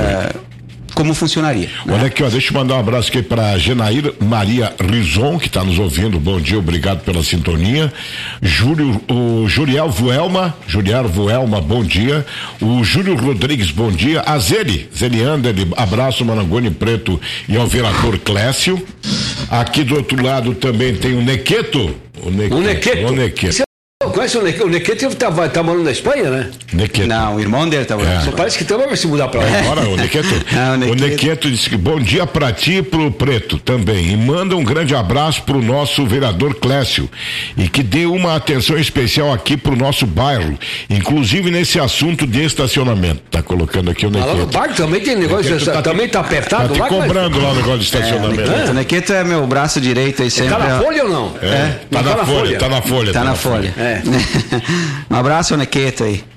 como funcionaria. Né? Olha aqui, ó, deixa eu mandar um abraço aqui para Genair Maria Rizon, que está nos ouvindo. Bom dia, obrigado pela sintonia. Júlio, o Juriel Vuelma, Juriel Vuelma, bom dia. O Júlio Rodrigues, bom dia. A Zeli, Zeliander, abraço, Marangoni Preto e ao vereador Clécio. Aqui do outro lado também tem o Nequeto. O Nequeto. O Nequeto. O Nequeto. Conhece o Nequeto? O Nequeto tá, tá morando na Espanha, né? Nequeto. Não, o irmão dele tá morando. É. Só parece que também vai se mudar pra lá. Agora, o Nequeto. Não, o Nequeto. O Nequeto disse que bom dia pra ti e pro Preto também. E manda um grande abraço pro nosso vereador Clécio. E que dê uma atenção especial aqui pro nosso bairro. Inclusive nesse assunto de estacionamento. Tá colocando aqui o Nequeto. Lá no bairro também tem negócio, de, tá, também tá apertado tá te lá. cobrando mas... lá o negócio de estacionamento. É, o, Nequeto, o Nequeto é meu braço direito aí sempre. Tá na folha ou não? É, é. Tá, tá, na, na folha, folha, tá na folha. Tá, tá na, na folha. folha. É. Um abraço, Nequeto aí.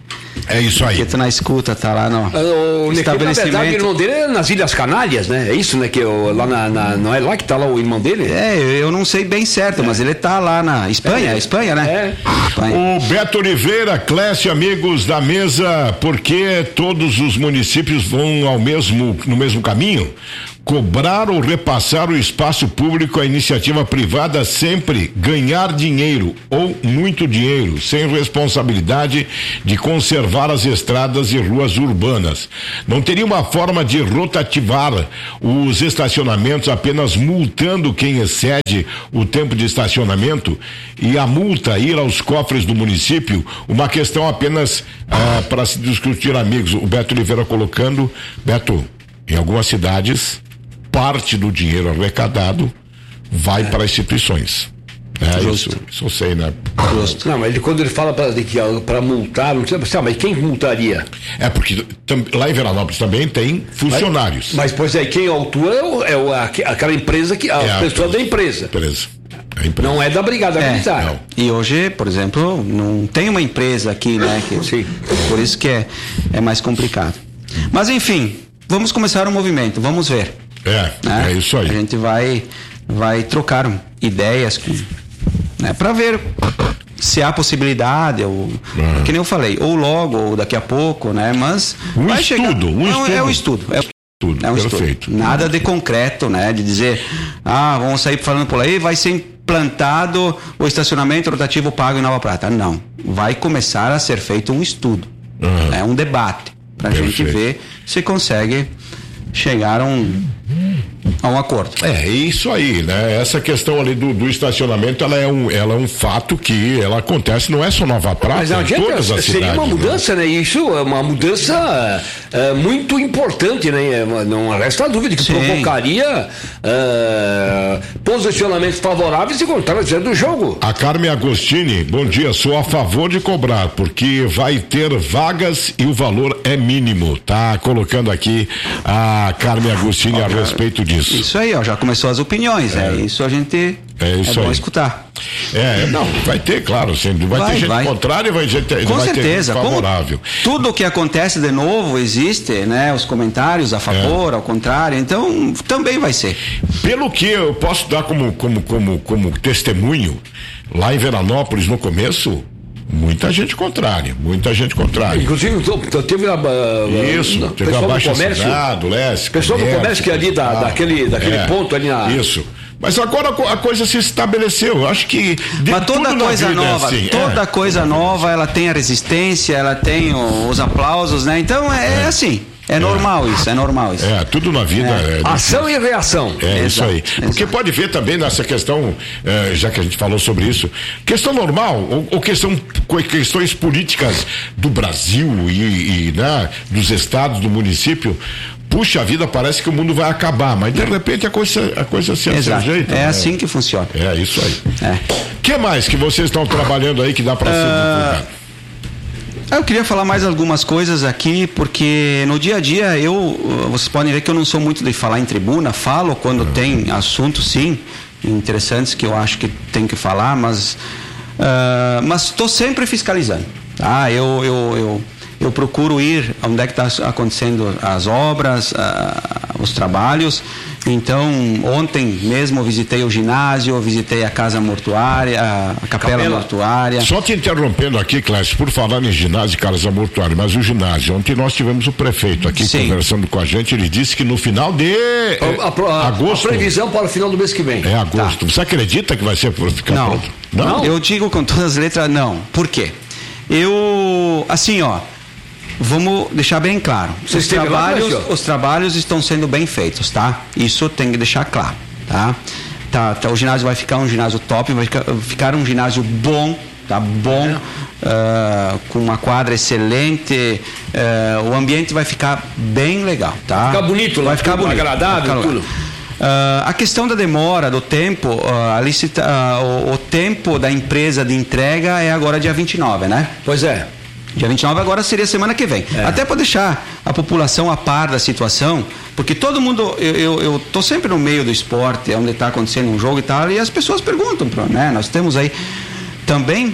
É isso aí. Que tá na escuta, tá lá no o estabelecimento. Na verdade, o irmão dele é nas Ilhas Canárias, né? É isso, né? Que eu, lá na, na, não é lá que tá lá o irmão dele? É, eu não sei bem certo, é. mas ele tá lá na Espanha, é, Espanha, né? É. Espanha. O Beto Oliveira, Clécio, amigos da mesa, por que todos os municípios vão ao mesmo, no mesmo caminho? Cobrar ou repassar o espaço público à iniciativa privada, sempre ganhar dinheiro ou muito dinheiro, sem responsabilidade de conservar as estradas e ruas urbanas. Não teria uma forma de rotativar os estacionamentos apenas multando quem excede o tempo de estacionamento e a multa ir aos cofres do município? Uma questão apenas ah, para se discutir, amigos. O Beto Oliveira colocando, Beto, em algumas cidades parte do dinheiro arrecadado vai é. para instituições. É isso, isso eu sei, né? Justo. Não, mas ele, quando ele fala para multar, não sei, mas quem multaria? É porque tam, lá em Veranópolis também tem funcionários. Mas, mas pois é, quem autua é, o, é o, aquela empresa que a é pessoa a, da empresa. Empresa. Não é da Brigada é, Militar. Não. E hoje, por exemplo, não tem uma empresa aqui, né? Que, sim. Por isso que é, é mais complicado. Mas enfim, vamos começar o movimento, vamos ver. É, né? É isso aí. A gente vai, vai trocar ideias com, né, para ver se há possibilidade, ou, ah. que nem eu falei, ou logo, ou daqui a pouco, né? Mas um vai estudo, chegar. Um é, estudo. É um estudo. É, estudo, é um perfeito. estudo. Nada de concreto, né? De dizer, ah, vamos sair falando por aí, vai ser implantado o estacionamento rotativo pago em Nova Prata. Não. Vai começar a ser feito um estudo, ah. né, um debate, para a gente ver se consegue chegar a um, a um acordo. É, isso aí, né? Essa questão ali do, do estacionamento, ela é, um, ela é um fato que ela acontece, não é só Nova Prata, mas não adianta, todas as seria cidades, uma mudança, né? né? Isso é uma mudança é, muito importante, né? Não resta dúvida que Sim. provocaria é, posicionamentos favoráveis e contrários do jogo. A Carmen Agostini, bom dia, sou a favor de cobrar, porque vai ter vagas e o valor é mínimo, tá? Colocando aqui a Carmen Agostini ó, a respeito disso. Isso aí, ó, já começou as opiniões, é, é isso a gente é, isso é bom aí. escutar. É, não, vai ter, claro, sempre vai, vai ter gente vai. contrária e vai, ter, Com vai certeza, ter gente favorável. Como tudo o que acontece de novo existe, né? Os comentários a favor, é. ao contrário, então também vai ser. Pelo que eu posso dar como, como, como, como testemunho, lá em Veranópolis no começo, muita gente contrária, muita gente contrária. Inclusive, teve a. Isso, na, teve a Baixa Cidade, Leste. Pessoal do comércio que ali, da, daquele, daquele é, ponto ali na. Isso. Mas agora a coisa se estabeleceu. Eu acho que. Mas toda coisa nova, é assim, toda é. coisa nova, ela tem a resistência, ela tem o, os aplausos, né? Então é, é assim. É normal isso, é normal isso. É, tudo na vida. É. É, Ação e reação. É exato, isso aí. Porque exato. Pode ver também nessa questão, é, já que a gente falou sobre isso, questão normal, ou, ou questão, questões políticas do Brasil e, e né, dos estados, do município. Puxa, a vida parece que o mundo vai acabar, mas de repente a coisa, a coisa se ajeita. É né? assim que funciona. É isso aí. O é. que mais que vocês estão trabalhando aí que dá para uh... ser divulgado? Eu queria falar mais algumas coisas aqui, porque no dia a dia eu, vocês podem ver que eu não sou muito de falar em tribuna, falo quando uhum. tem assuntos, sim, interessantes que eu acho que tem que falar, mas uh, mas estou sempre fiscalizando, tá? Eu, eu, eu, eu procuro ir onde é que está acontecendo as obras, uh, os trabalhos. Então, ontem mesmo eu visitei o ginásio, eu visitei a casa mortuária, a capela, capela mortuária. Só te interrompendo aqui, Cláudio, por falar em ginásio e casa mortuária, mas o ginásio, ontem nós tivemos o prefeito aqui Sim. conversando com a gente, ele disse que no final de a, a, a, agosto. A previsão para o final do mês que vem. É agosto. Tá. Você acredita que vai ser por ficar não. pronto? Não. Não? Eu digo com todas as letras, não. Por quê? Eu, assim, ó, vamos deixar bem claro. Os trabalhos, lá, os trabalhos estão sendo bem feitos, tá? Isso tem que deixar claro, tá? Tá, tá o ginásio vai ficar um ginásio top, vai ficar, ficar um ginásio bom, tá bom, é. uh, com uma quadra excelente, uh, o ambiente vai ficar bem legal, tá? Vai ficar bonito, vai ficar bonito, agradável, tudo. Uh, a questão da demora, do tempo, uh, a licita, uh, o, o tempo da empresa de entrega é agora dia vinte e nove, né? Pois é. Dia vinte e nove agora seria semana que vem. É. Até para deixar a população a par da situação, porque todo mundo, eu, eu, eu tô sempre no meio do esporte, onde está acontecendo um jogo e tal, e as pessoas perguntam, né? Nós temos aí também,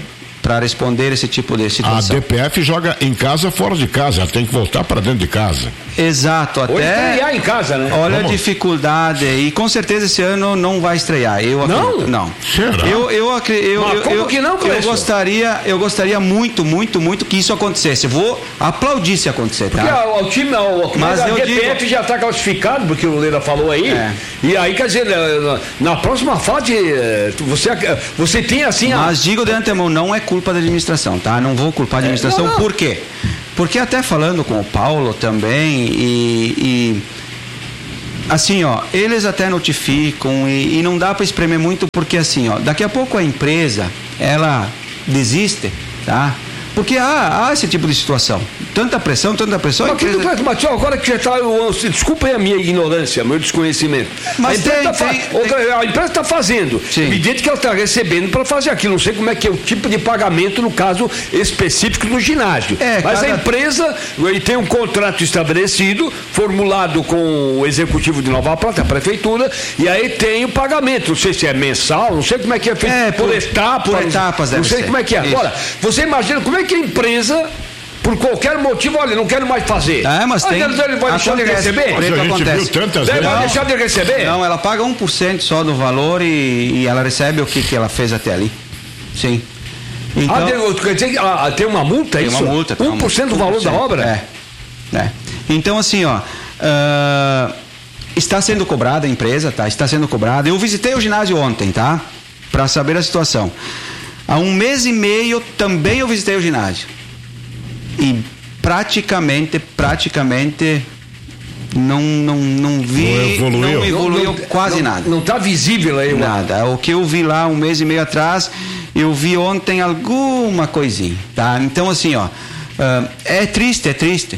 para responder esse tipo de situação. A D P F joga em casa, fora de casa, ela tem que voltar para dentro de casa. Exato, até. Ou estrear em casa, né? Olha Vamos. a dificuldade, e com certeza esse ano não vai estrear. Eu Não? acredito, não. Será? Eu, eu, acre- eu, Mas eu, como eu, que não, eu Clécio? gostaria, eu gostaria muito, muito, muito que isso acontecesse. Vou aplaudir se acontecer, Porque tá? a- o time, o, Mas a eu D P F digo- já está classificado, porque o Leira falou aí. É. E aí, quer dizer, na, na próxima fase, eh, você, você tem assim. a- Mas digo de antemão, não é culpa da administração, tá? Não vou culpar a administração, não, não. por quê? Porque até falando com o Paulo também, e, e assim, ó, eles até notificam e, e não dá para espremer muito, porque assim, ó, daqui a pouco a empresa, ela desiste, tá? Porque há, há esse tipo de situação. Tanta pressão, tanta pressão. a Mas, empresa- mas, mas, tio, agora que já está. Desculpa aí a minha ignorância, meu desconhecimento. Mas a empresa tem- está tem- outra, a empresa tá fazendo. Sim. Evidente que ela está recebendo para fazer aquilo. Não sei como é que é o tipo de pagamento no caso específico do ginásio. É, mas cada- a empresa ele tem um contrato estabelecido, formulado com o executivo de Nova Prata, a prefeitura, e aí tem o pagamento. Não sei se é mensal, não sei como é que é feito. É, por, por- etapas. por etapas Não deve sei ser. como é que é. Isso. Agora, você imagina como é que a empresa. Por qualquer motivo, olha, não quero mais fazer. É, mas tem- Ele vai deixar de acontece, receber? por Mas a gente acontece. viu tantas Daí vezes. vai deixar de receber? Não, ela paga um por cento só do valor e, e ela recebe o que, que ela fez até ali. Sim. Então, Ah, tem, quer dizer, ah, tem uma multa, é tem isso? uma multa. tem uma um por cento do multa, valor da um por cento. obra? É. é. Então, assim, ó. ah, está sendo cobrada a empresa, tá? Está sendo cobrada. Eu visitei o ginásio ontem, tá? Para saber a situação. Há um mês e meio também eu visitei o ginásio. E praticamente, praticamente não, não, não vi, Não evoluiu. não evoluiu Não- quase não- nada. Não está visível aí. uma- Nada. O que eu vi lá um mês e meio atrás, eu vi ontem alguma coisinha, tá? Então, assim, ó, ah, é triste, é triste.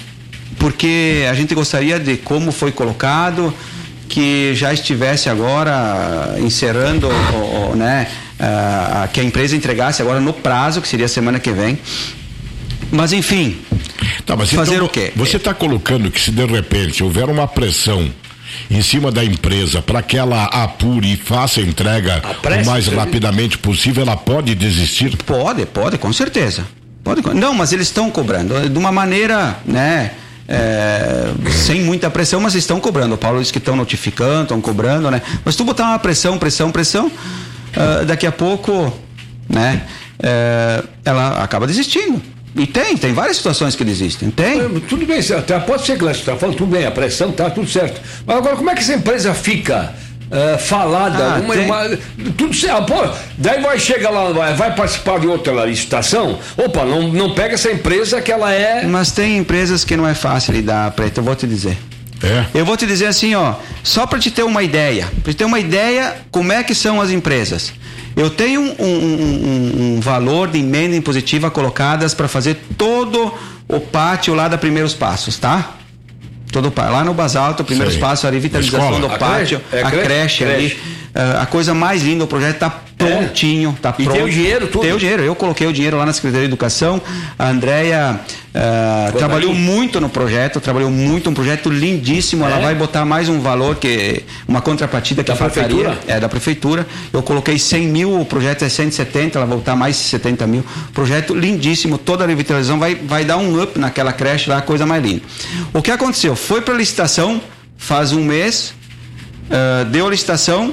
Porque a gente gostaria de como foi colocado, que já estivesse agora encerrando, o- o- né? ah, que a empresa entregasse agora no prazo, que seria a semana que vem. Mas, enfim, Tá, mas fazer então, o quê? Você está colocando que se de repente houver uma pressão em cima da empresa para que ela apure e faça a entrega Apresse, o mais sim. rapidamente possível, ela pode desistir? Pode, pode, com certeza. Pode, com- não, mas eles estão cobrando de uma maneira, né? é, sem muita pressão, mas estão cobrando. O Paulo disse que estão notificando, estão cobrando, né? Mas tu botar uma pressão, pressão, pressão, ah, daqui a pouco, né? é, ela acaba desistindo. E tem, tem várias situações que desistem. Tem. Tudo bem, até pode ser que você está falando, tudo bem, a pressão tá tudo certo. Mas agora, como é que essa empresa fica ah, falada? Ah, uma, tem- uma- tudo certo. Pô, daí vai chegar lá, vai, vai participar de outra licitação. Opa, não, não pega essa empresa que ela é. Mas tem empresas que não é fácil lidar, Preto, eu vou te dizer. É. Eu vou te dizer assim, ó, só para te ter uma ideia, para te ter uma ideia como é que são as empresas. Eu tenho um, um- um- um valor de emenda impositiva colocadas para fazer todo o pátio lá da Primeiros Passos, tá? Todo o pá- lá no Basalto, Primeiros Sei. Passos, a revitalização Escola. do A pátio, creche? É a creche? creche, Creche. ali, ah, a coisa mais linda, o projeto tá prontinho, tá E pronto. tem o dinheiro, tudo? Tem o dinheiro, eu coloquei o dinheiro lá na Secretaria de Educação, a Andréia ah, trabalhou muito no projeto, trabalhou muito, um projeto lindíssimo, ela É? vai botar mais um valor, que uma contrapartida que Da faltaria, prefeitura? é da prefeitura, eu coloquei cem mil, o projeto é cento e setenta, ela vai botar mais setenta mil, projeto lindíssimo, toda a revitalização vai, vai dar um up naquela creche lá, a coisa mais linda. O que aconteceu? Foi para licitação, faz um mês, ah, deu a licitação,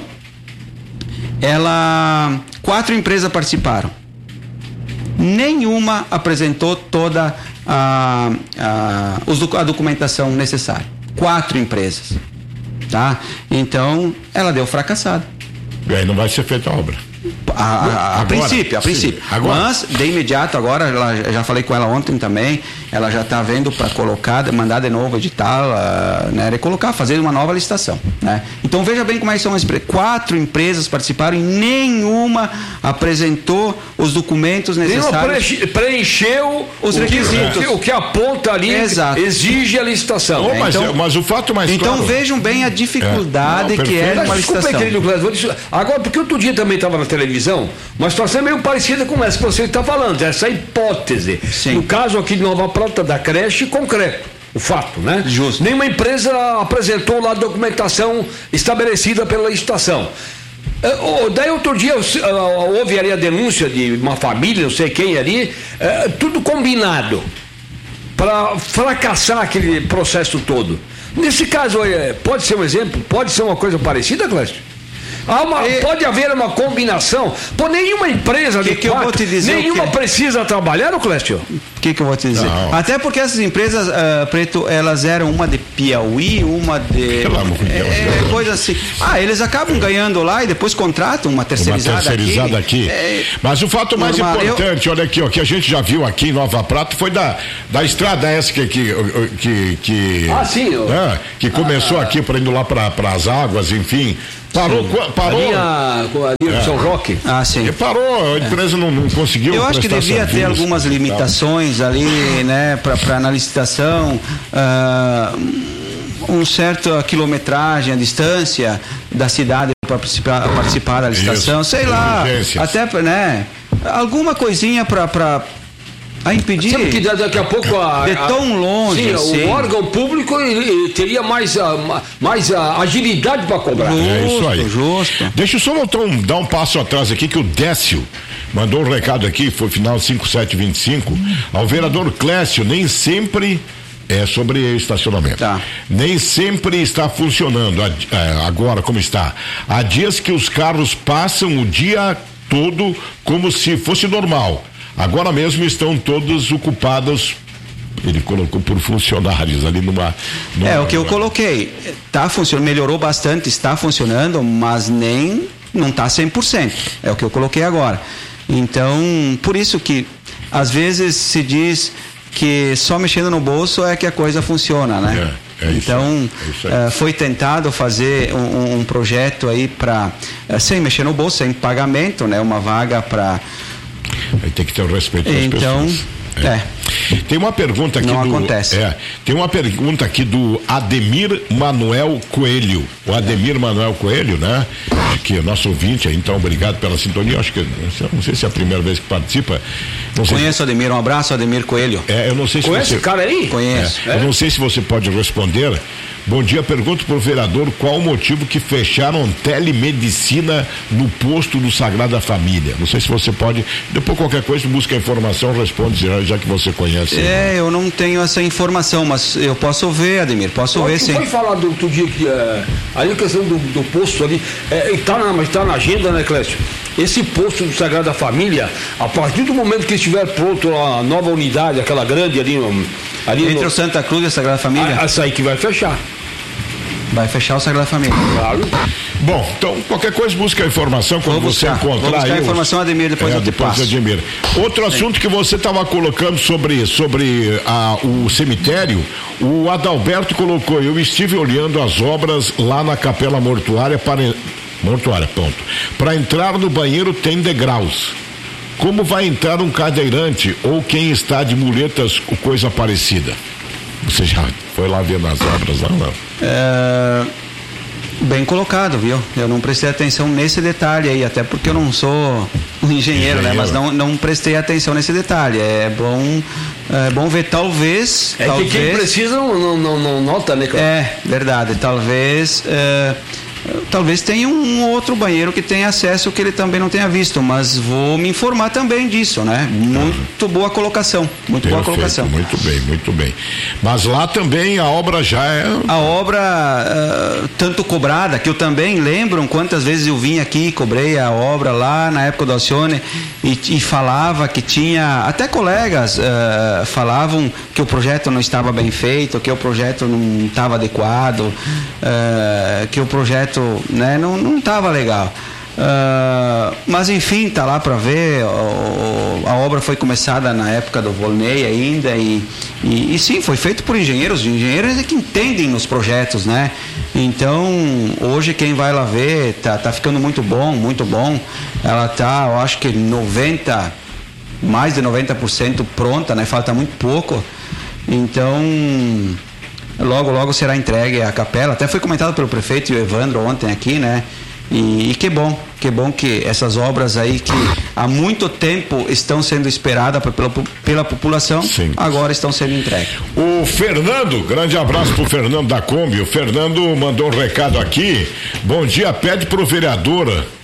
ela, quatro empresas participaram. Nenhuma apresentou toda a, a, os docu- a documentação necessária. Quatro empresas, tá? Então, ela deu fracassada. E aí não vai ser feita a obra. A, a- a Agora, princípio, a sim. princípio. Agora. Mas, de imediato, agora, ela, eu já falei com ela ontem também, ela já está vendo para colocar, mandar de novo edital, uh, né, recolocar, fazer uma nova licitação, né? Então, veja bem como é que são as empresas. Quatro empresas participaram e nenhuma apresentou os documentos Nenhuma necessários. preenche- preencheu Os o que- requisitos. O que, o que aponta ali Exato. exige a licitação. Ô, mas, então- mas o fato mais Então, claro... vejam bem a dificuldade É. Não, que é perfeito. numa Mas desculpa aí, licitação. querido Clécio, vou dizer- agora, porque outro dia também estava na televisão, uma situação meio parecida com essa que você está falando, essa hipótese. Sim. No caso aqui de Nova Prata, da creche, concreto. O fato, né? Justo. Nenhuma empresa apresentou lá a documentação estabelecida pela licitação. Uh, daí outro dia uh, houve ali a denúncia de uma família, não sei quem ali, uh, tudo combinado para fracassar aquele processo todo. Nesse caso, uh, pode ser um exemplo, pode ser uma coisa parecida, Clécio? Há uma, é, pode haver uma combinação. Pô, nenhuma empresa que de que quatro, eu vou te dizer nenhuma precisa trabalhar, não, Clécio? O que, que eu vou te dizer? Não. Até porque essas empresas, uh, Preto, elas eram uma de Piauí, uma de. Pelo amor de Deus. É, coisa assim. Ah, eles acabam ganhando lá e depois contratam uma terceirizada, uma terceirizada aqui. aqui. É, Mas o fato mais normal, importante, eu... olha aqui, ó, que a gente já viu aqui em Nova Prata, foi da, da estrada essa que. que, que, que ah, sim. Eu... Né, que começou ah, aqui para indo lá para as águas, enfim. Parou, sim. parou. Ali, a, ali é. São Roque. Ah, sim. E parou, a empresa é. não, não conseguiu. Eu acho que devia ter algumas limitações ali, né, para na licitação, uh, um certo quilometragem, a distância da cidade para participar, participar da licitação, Isso. sei lá, até, né, alguma coisinha para a impedir. Sabe que daqui a pouco a, de tão longe. Sim, assim. O órgão público ele, ele teria mais, a, mais a agilidade para cobrar. Justo, é isso aí. Justo. Deixa eu só voltar um, dar um passo atrás aqui, que o Décio mandou um recado aqui, foi final cinco sete vinte e cinco, ao vereador Clécio, nem sempre é sobre estacionamento. Tá. Nem sempre está funcionando agora como está. Há dias que os carros passam o dia todo como se fosse normal. Agora mesmo estão todos ocupados, ele colocou por funcionários ali numa... numa é, o que eu coloquei, tá funcionando, melhorou bastante, está funcionando, mas nem, não está cem por cento, é o que eu coloquei agora. Então, por isso que, às vezes se diz que só mexendo no bolso é que a coisa funciona, né? É, é então, isso, é isso uh, foi tentado fazer um, um projeto aí para, uh, sem mexer no bolso, sem pagamento, né? Uma vaga para... Aí tem que ter o respeito das então, pessoas. É. é. Tem uma pergunta aqui Não do. acontece. É, tem uma pergunta aqui do Ademir Manuel Coelho. O Ademir é. Manuel Coelho, né? Que é nosso ouvinte aí, então obrigado pela sintonia. Acho que não sei se é a primeira vez que participa. Não Conheço se... o Ademir, um abraço, Ademir Coelho. É, eu não sei se Conhece você. esse cara aí? Conheço. É, é. Eu não sei se você pode responder. Bom dia, pergunto para o vereador qual o motivo que fecharam telemedicina no posto do Sagrada Família. Não sei se você pode, depois qualquer coisa, busca informação, responde, já, já que você conhece. É, eu não tenho essa informação, mas eu posso ver, Ademir, posso ver sim. Você foi falar do outro dia que é, ali a questão do, do posto ali, é, está na, mas tá na agenda, né, Clécio? Esse posto do Sagrada Família, a partir do momento que estiver pronto a nova unidade, aquela grande ali, ali entre no, o Santa Cruz e a Sagrada Família, a, essa aí que vai fechar. Vai fechar o Sagrada Família. Claro. Bom, então qualquer coisa busca a informação quando vou você buscar, encontrar. Vou buscar aí a informação, Ademir, depois é, eu te depois passo. Ademir. Outro assunto Sim. que você estava colocando sobre, sobre a, o cemitério, o Adalberto colocou, eu estive olhando as obras lá na capela mortuária para mortuária, ponto. Para entrar no banheiro tem degraus. Como vai entrar um cadeirante ou quem está de muletas ou coisa parecida? Você já foi lá ver nas obras lá, não? É... Bem colocado, viu? Eu não prestei atenção nesse detalhe aí, até porque eu não sou um engenheiro, engenheiro. né? Mas não, não prestei atenção nesse detalhe. É bom, é bom ver, talvez. É talvez, que quem precisa não, não, não nota, né, cara? É, verdade. Talvez. É, talvez tenha um outro banheiro que tenha acesso que ele também não tenha visto, mas vou me informar também disso, né? Muito boa colocação, muito Perfeito, boa colocação. Muito bem, muito bem. Mas lá também a obra já é... A obra uh, tanto cobrada, que eu também lembro quantas vezes eu vim aqui, cobrei a obra lá na época do Alcione e, e falava que tinha, até colegas uh, falavam que o projeto não estava bem feito, que o projeto não estava adequado, uh, que o projeto né, não não estava legal. Uh, mas enfim, tá lá para ver. O, a obra foi começada na época do Volney ainda e, e, e sim, foi feito por engenheiros. Engenheiros é que entendem nos projetos, né? Então hoje quem vai lá ver tá, tá ficando muito bom, muito bom. Ela tá, eu acho que noventa, mais de noventa por cento pronta, né? Falta muito pouco. Então logo, logo será entregue a capela. Até foi comentado pelo prefeito e o Evandro ontem aqui, né? E, e que bom, que bom que essas obras aí que há muito tempo estão sendo esperadas pela, pela população, Sim. agora estão sendo entregues. O Fernando, grande abraço pro Fernando da Kombi. O Fernando mandou um recado aqui. Bom dia, pede pro vereador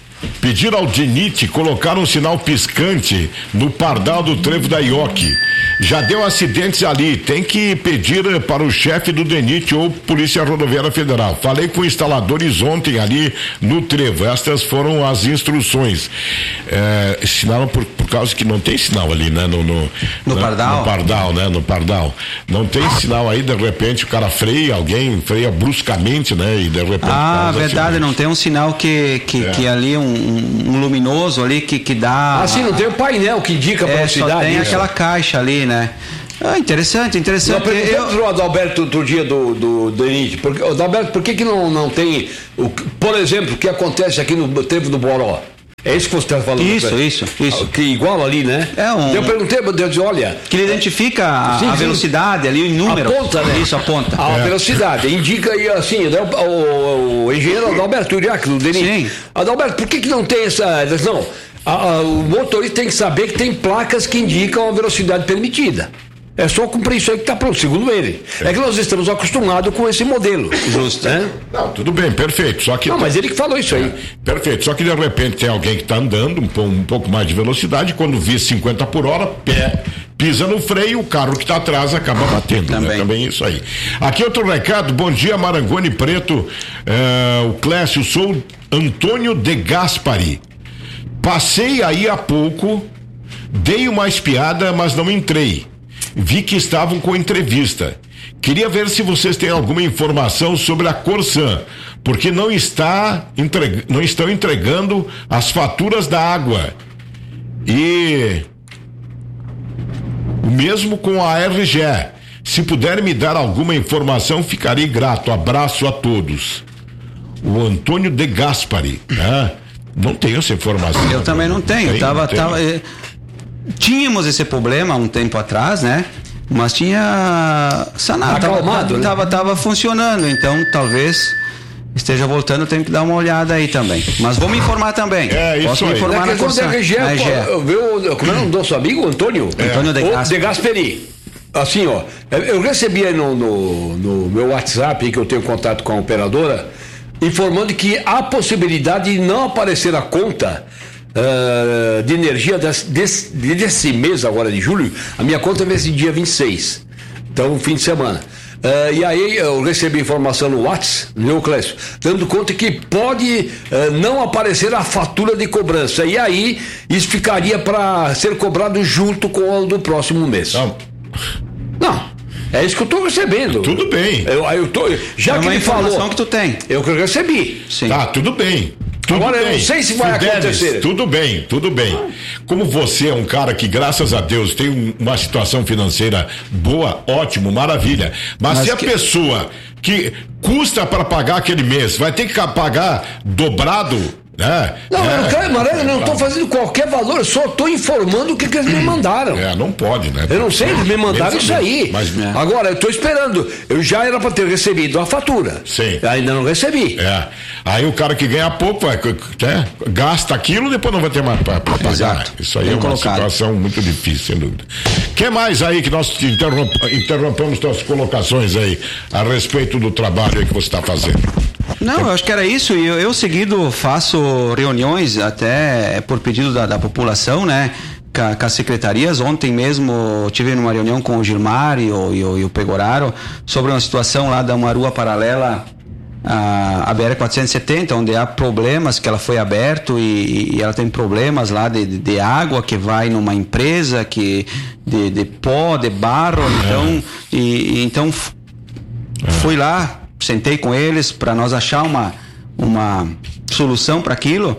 Pedir ao DENIT colocar um sinal piscante no pardal do trevo da Ioque. Já deu acidentes ali, tem que pedir para o chefe do DENIT ou Polícia Rodoviária Federal. Falei com instaladores ontem ali no trevo, estas foram as instruções. É, sinal por, por causa que não tem sinal ali, né? No, no, no né? pardal? No pardal, né? No pardal. Não tem sinal aí, de repente o cara freia, alguém freia bruscamente, né? E de repente... Ah, verdade, não tem um sinal que, que, é. que ali, um, um luminoso ali que, que dá... Ah, sim, não tem o painel que indica a é, velocidade. Só tem isso. aquela caixa ali, né? Ah, interessante, interessante. Eu perguntei pro Adalberto outro dia do, do, do DENIT, porque, Adalberto, por que que não, não tem, o, por exemplo, o que acontece aqui no trevo do Boró? É isso que você está falando? Isso, isso, isso. Que igual ali, né? É um... Eu perguntei, meu Deus, olha... Que ele identifica a, sim, a sim. velocidade ali, o número. Aponta, né? Isso, aponta. A é. velocidade, indica aí assim, né? o, o, o engenheiro Adalberto Uriac, do DENIT. Sim. Adalberto, por que que não tem essa... Não, a, a, o motorista tem que saber que tem placas que indicam a velocidade permitida. É só cumprir isso aí que está pronto, segundo ele. É. é que nós estamos acostumados com esse modelo. Justo, né? Não, tudo bem, perfeito. Só que não, mas ele que falou isso aí. É, perfeito. Só que de repente tem alguém que está andando um, um pouco mais de velocidade, quando vê cinquenta por hora, pé, pisa no freio, o carro que está atrás acaba batendo. Também. Né? Também isso aí. Aqui outro recado, bom dia, Marangoni Preto, é, o Clécio, sou Antônio de Gaspari. Passei aí há pouco, dei uma espiada, mas não entrei. Vi que estavam com entrevista. Queria ver se vocês têm alguma informação sobre a Corsan, porque não está entreg... não estão entregando as faturas da água. E o mesmo com a R G E. Se puder me dar alguma informação, ficarei grato. Abraço a todos. O Antônio de Gaspari, né? Não tenho essa informação. Eu também não tenho. Tem, tava, não tenho. Tava, eh, tínhamos esse problema há um tempo atrás, né? Mas tinha sanado. Acalmado, tava, tava, né? tava funcionando, então talvez esteja voltando, tenho que dar uma olhada aí também. Mas vou me informar também. É, isso Posso aí. me informar na questão da R G E, como é o nome do nosso amigo, Antônio? É. Antônio de Gasperi. de Gasperi. Assim, ó, eu recebi aí no, no, no meu WhatsApp, que eu tenho contato com a operadora, informando que há possibilidade de não aparecer a conta uh, de energia desse, desse, desse mês agora de julho. A minha conta vai ser dia vinte e seis, então fim de semana. Uh, e aí eu recebi informação no WhatsApp, meu Clécio, dando conta que pode uh, não aparecer a fatura de cobrança. E aí isso ficaria para ser cobrado junto com o do próximo mês. Não. Não. É isso que eu estou recebendo. Tudo bem. Eu, eu tô, já é que uma ele informação falou que tu tem. Eu que recebi. Sim. Tá, tudo bem. Tudo Agora bem. eu não sei se vai Fidelis, acontecer. Tudo bem, tudo bem. Como você é um cara que, graças a Deus, tem um, uma situação financeira boa, ótimo, maravilha. Mas, Mas se a que... pessoa que custa para pagar aquele mês vai ter que pagar dobrado, né? Não, é, eu não quero, Maranhão, eu não estou fazendo qualquer valor, eu só estou informando o que, que eles me mandaram. É, não pode, né? Eu não sei, eles me mandaram isso aí. Mas, é. Agora, eu estou esperando. Eu já era para ter recebido a fatura. Sim. Ainda não recebi. É. Aí o cara que ganha pouco vai, né, gasta aquilo, depois não vai ter mais para pagar. Exato. Isso aí Bem é uma colocado. situação muito difícil, sem dúvida. O que mais aí que nós interromp, interrompemos suas colocações aí a respeito do trabalho aí que você está fazendo? Não, eu acho que era isso. Eu, eu seguido faço reuniões até por pedido da, da população, né? Com, com as secretarias. Ontem mesmo tive uma reunião com o Gilmar e o, e o, e o Pegoraro sobre uma situação lá da uma rua paralela à, à B R quatrocentos e setenta, onde há problemas, que ela foi aberta e, e ela tem problemas lá de, de, de água que vai numa empresa, que de, de pó, de barro, então, e, e, então fui lá, sentei com eles para nós achar uma, uma solução para aquilo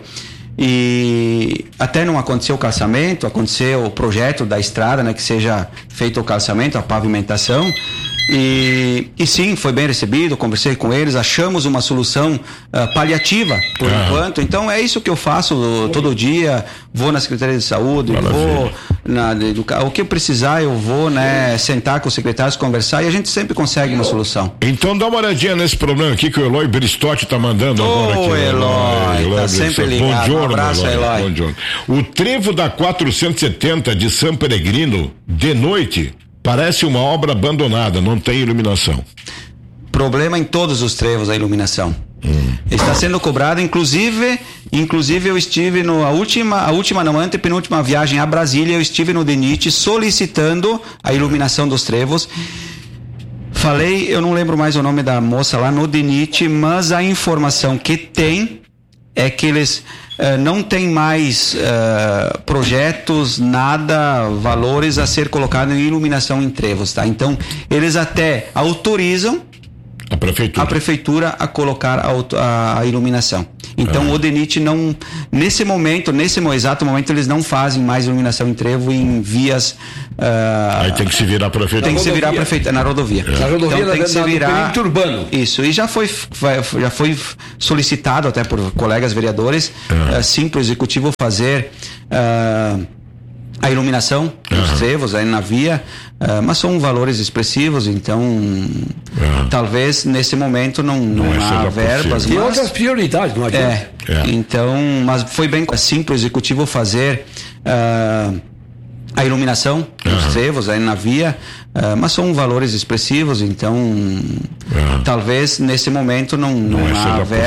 e até não aconteceu o calçamento, aconteceu o projeto da estrada, né, que seja feito o calçamento, a pavimentação e, e sim, foi bem recebido, conversei com eles, achamos uma solução uh, paliativa por ah. enquanto, então é isso que eu faço todo dia, vou na Secretaria de Saúde, Maravilha. vou na, o que eu precisar eu vou, né, sentar com os secretários, conversar e a gente sempre consegue uma solução. Então dá uma olhadinha nesse problema aqui que o Eloy Bristotti tá mandando oh, agora aqui. Eloy, Eloy tá sempre ligado. Bom giorno, um abraço, Eloy. Bom giorno. O trevo da quatrocentos e setenta de São Peregrino, de noite, parece uma obra abandonada, não tem iluminação. problema em todos os trevos a iluminação. Hum. Está sendo cobrado, inclusive, inclusive eu estive no a última, a última não, antepenúltima viagem a Brasília, eu estive no DENIT solicitando a iluminação dos trevos. Falei, eu não lembro mais o nome da moça lá no DENIT, mas a informação que tem é que eles uh, não têm mais uh, projetos, nada, valores a ser colocado em iluminação em trevos, tá? Então, eles até autorizam a prefeitura a, prefeitura a colocar a, a, a iluminação. Então, ah. o DENIT não, nesse momento, nesse exato momento, eles não fazem mais iluminação em trevo em vias... Uh, Aí tem que se virar a prefeitura. Tem que se virar a prefeitura, na rodovia. É. Na rodovia, então, tem que se virar urbano. Isso, e já foi, já foi solicitado até por colegas vereadores, ah. uh, sim, para o executivo fazer... Uh, a iluminação dos uhum. trevos aí na via, uh, mas são valores expressivos, então uhum. talvez nesse momento não, não, não há verbas. Tem mas, outras prioridades, não adianta. É, é. Então, mas foi bem assim para o executivo fazer uh, a iluminação dos uhum. trevos aí na via, uh, mas são valores expressivos, então uhum. talvez nesse momento não, não, não há verbas.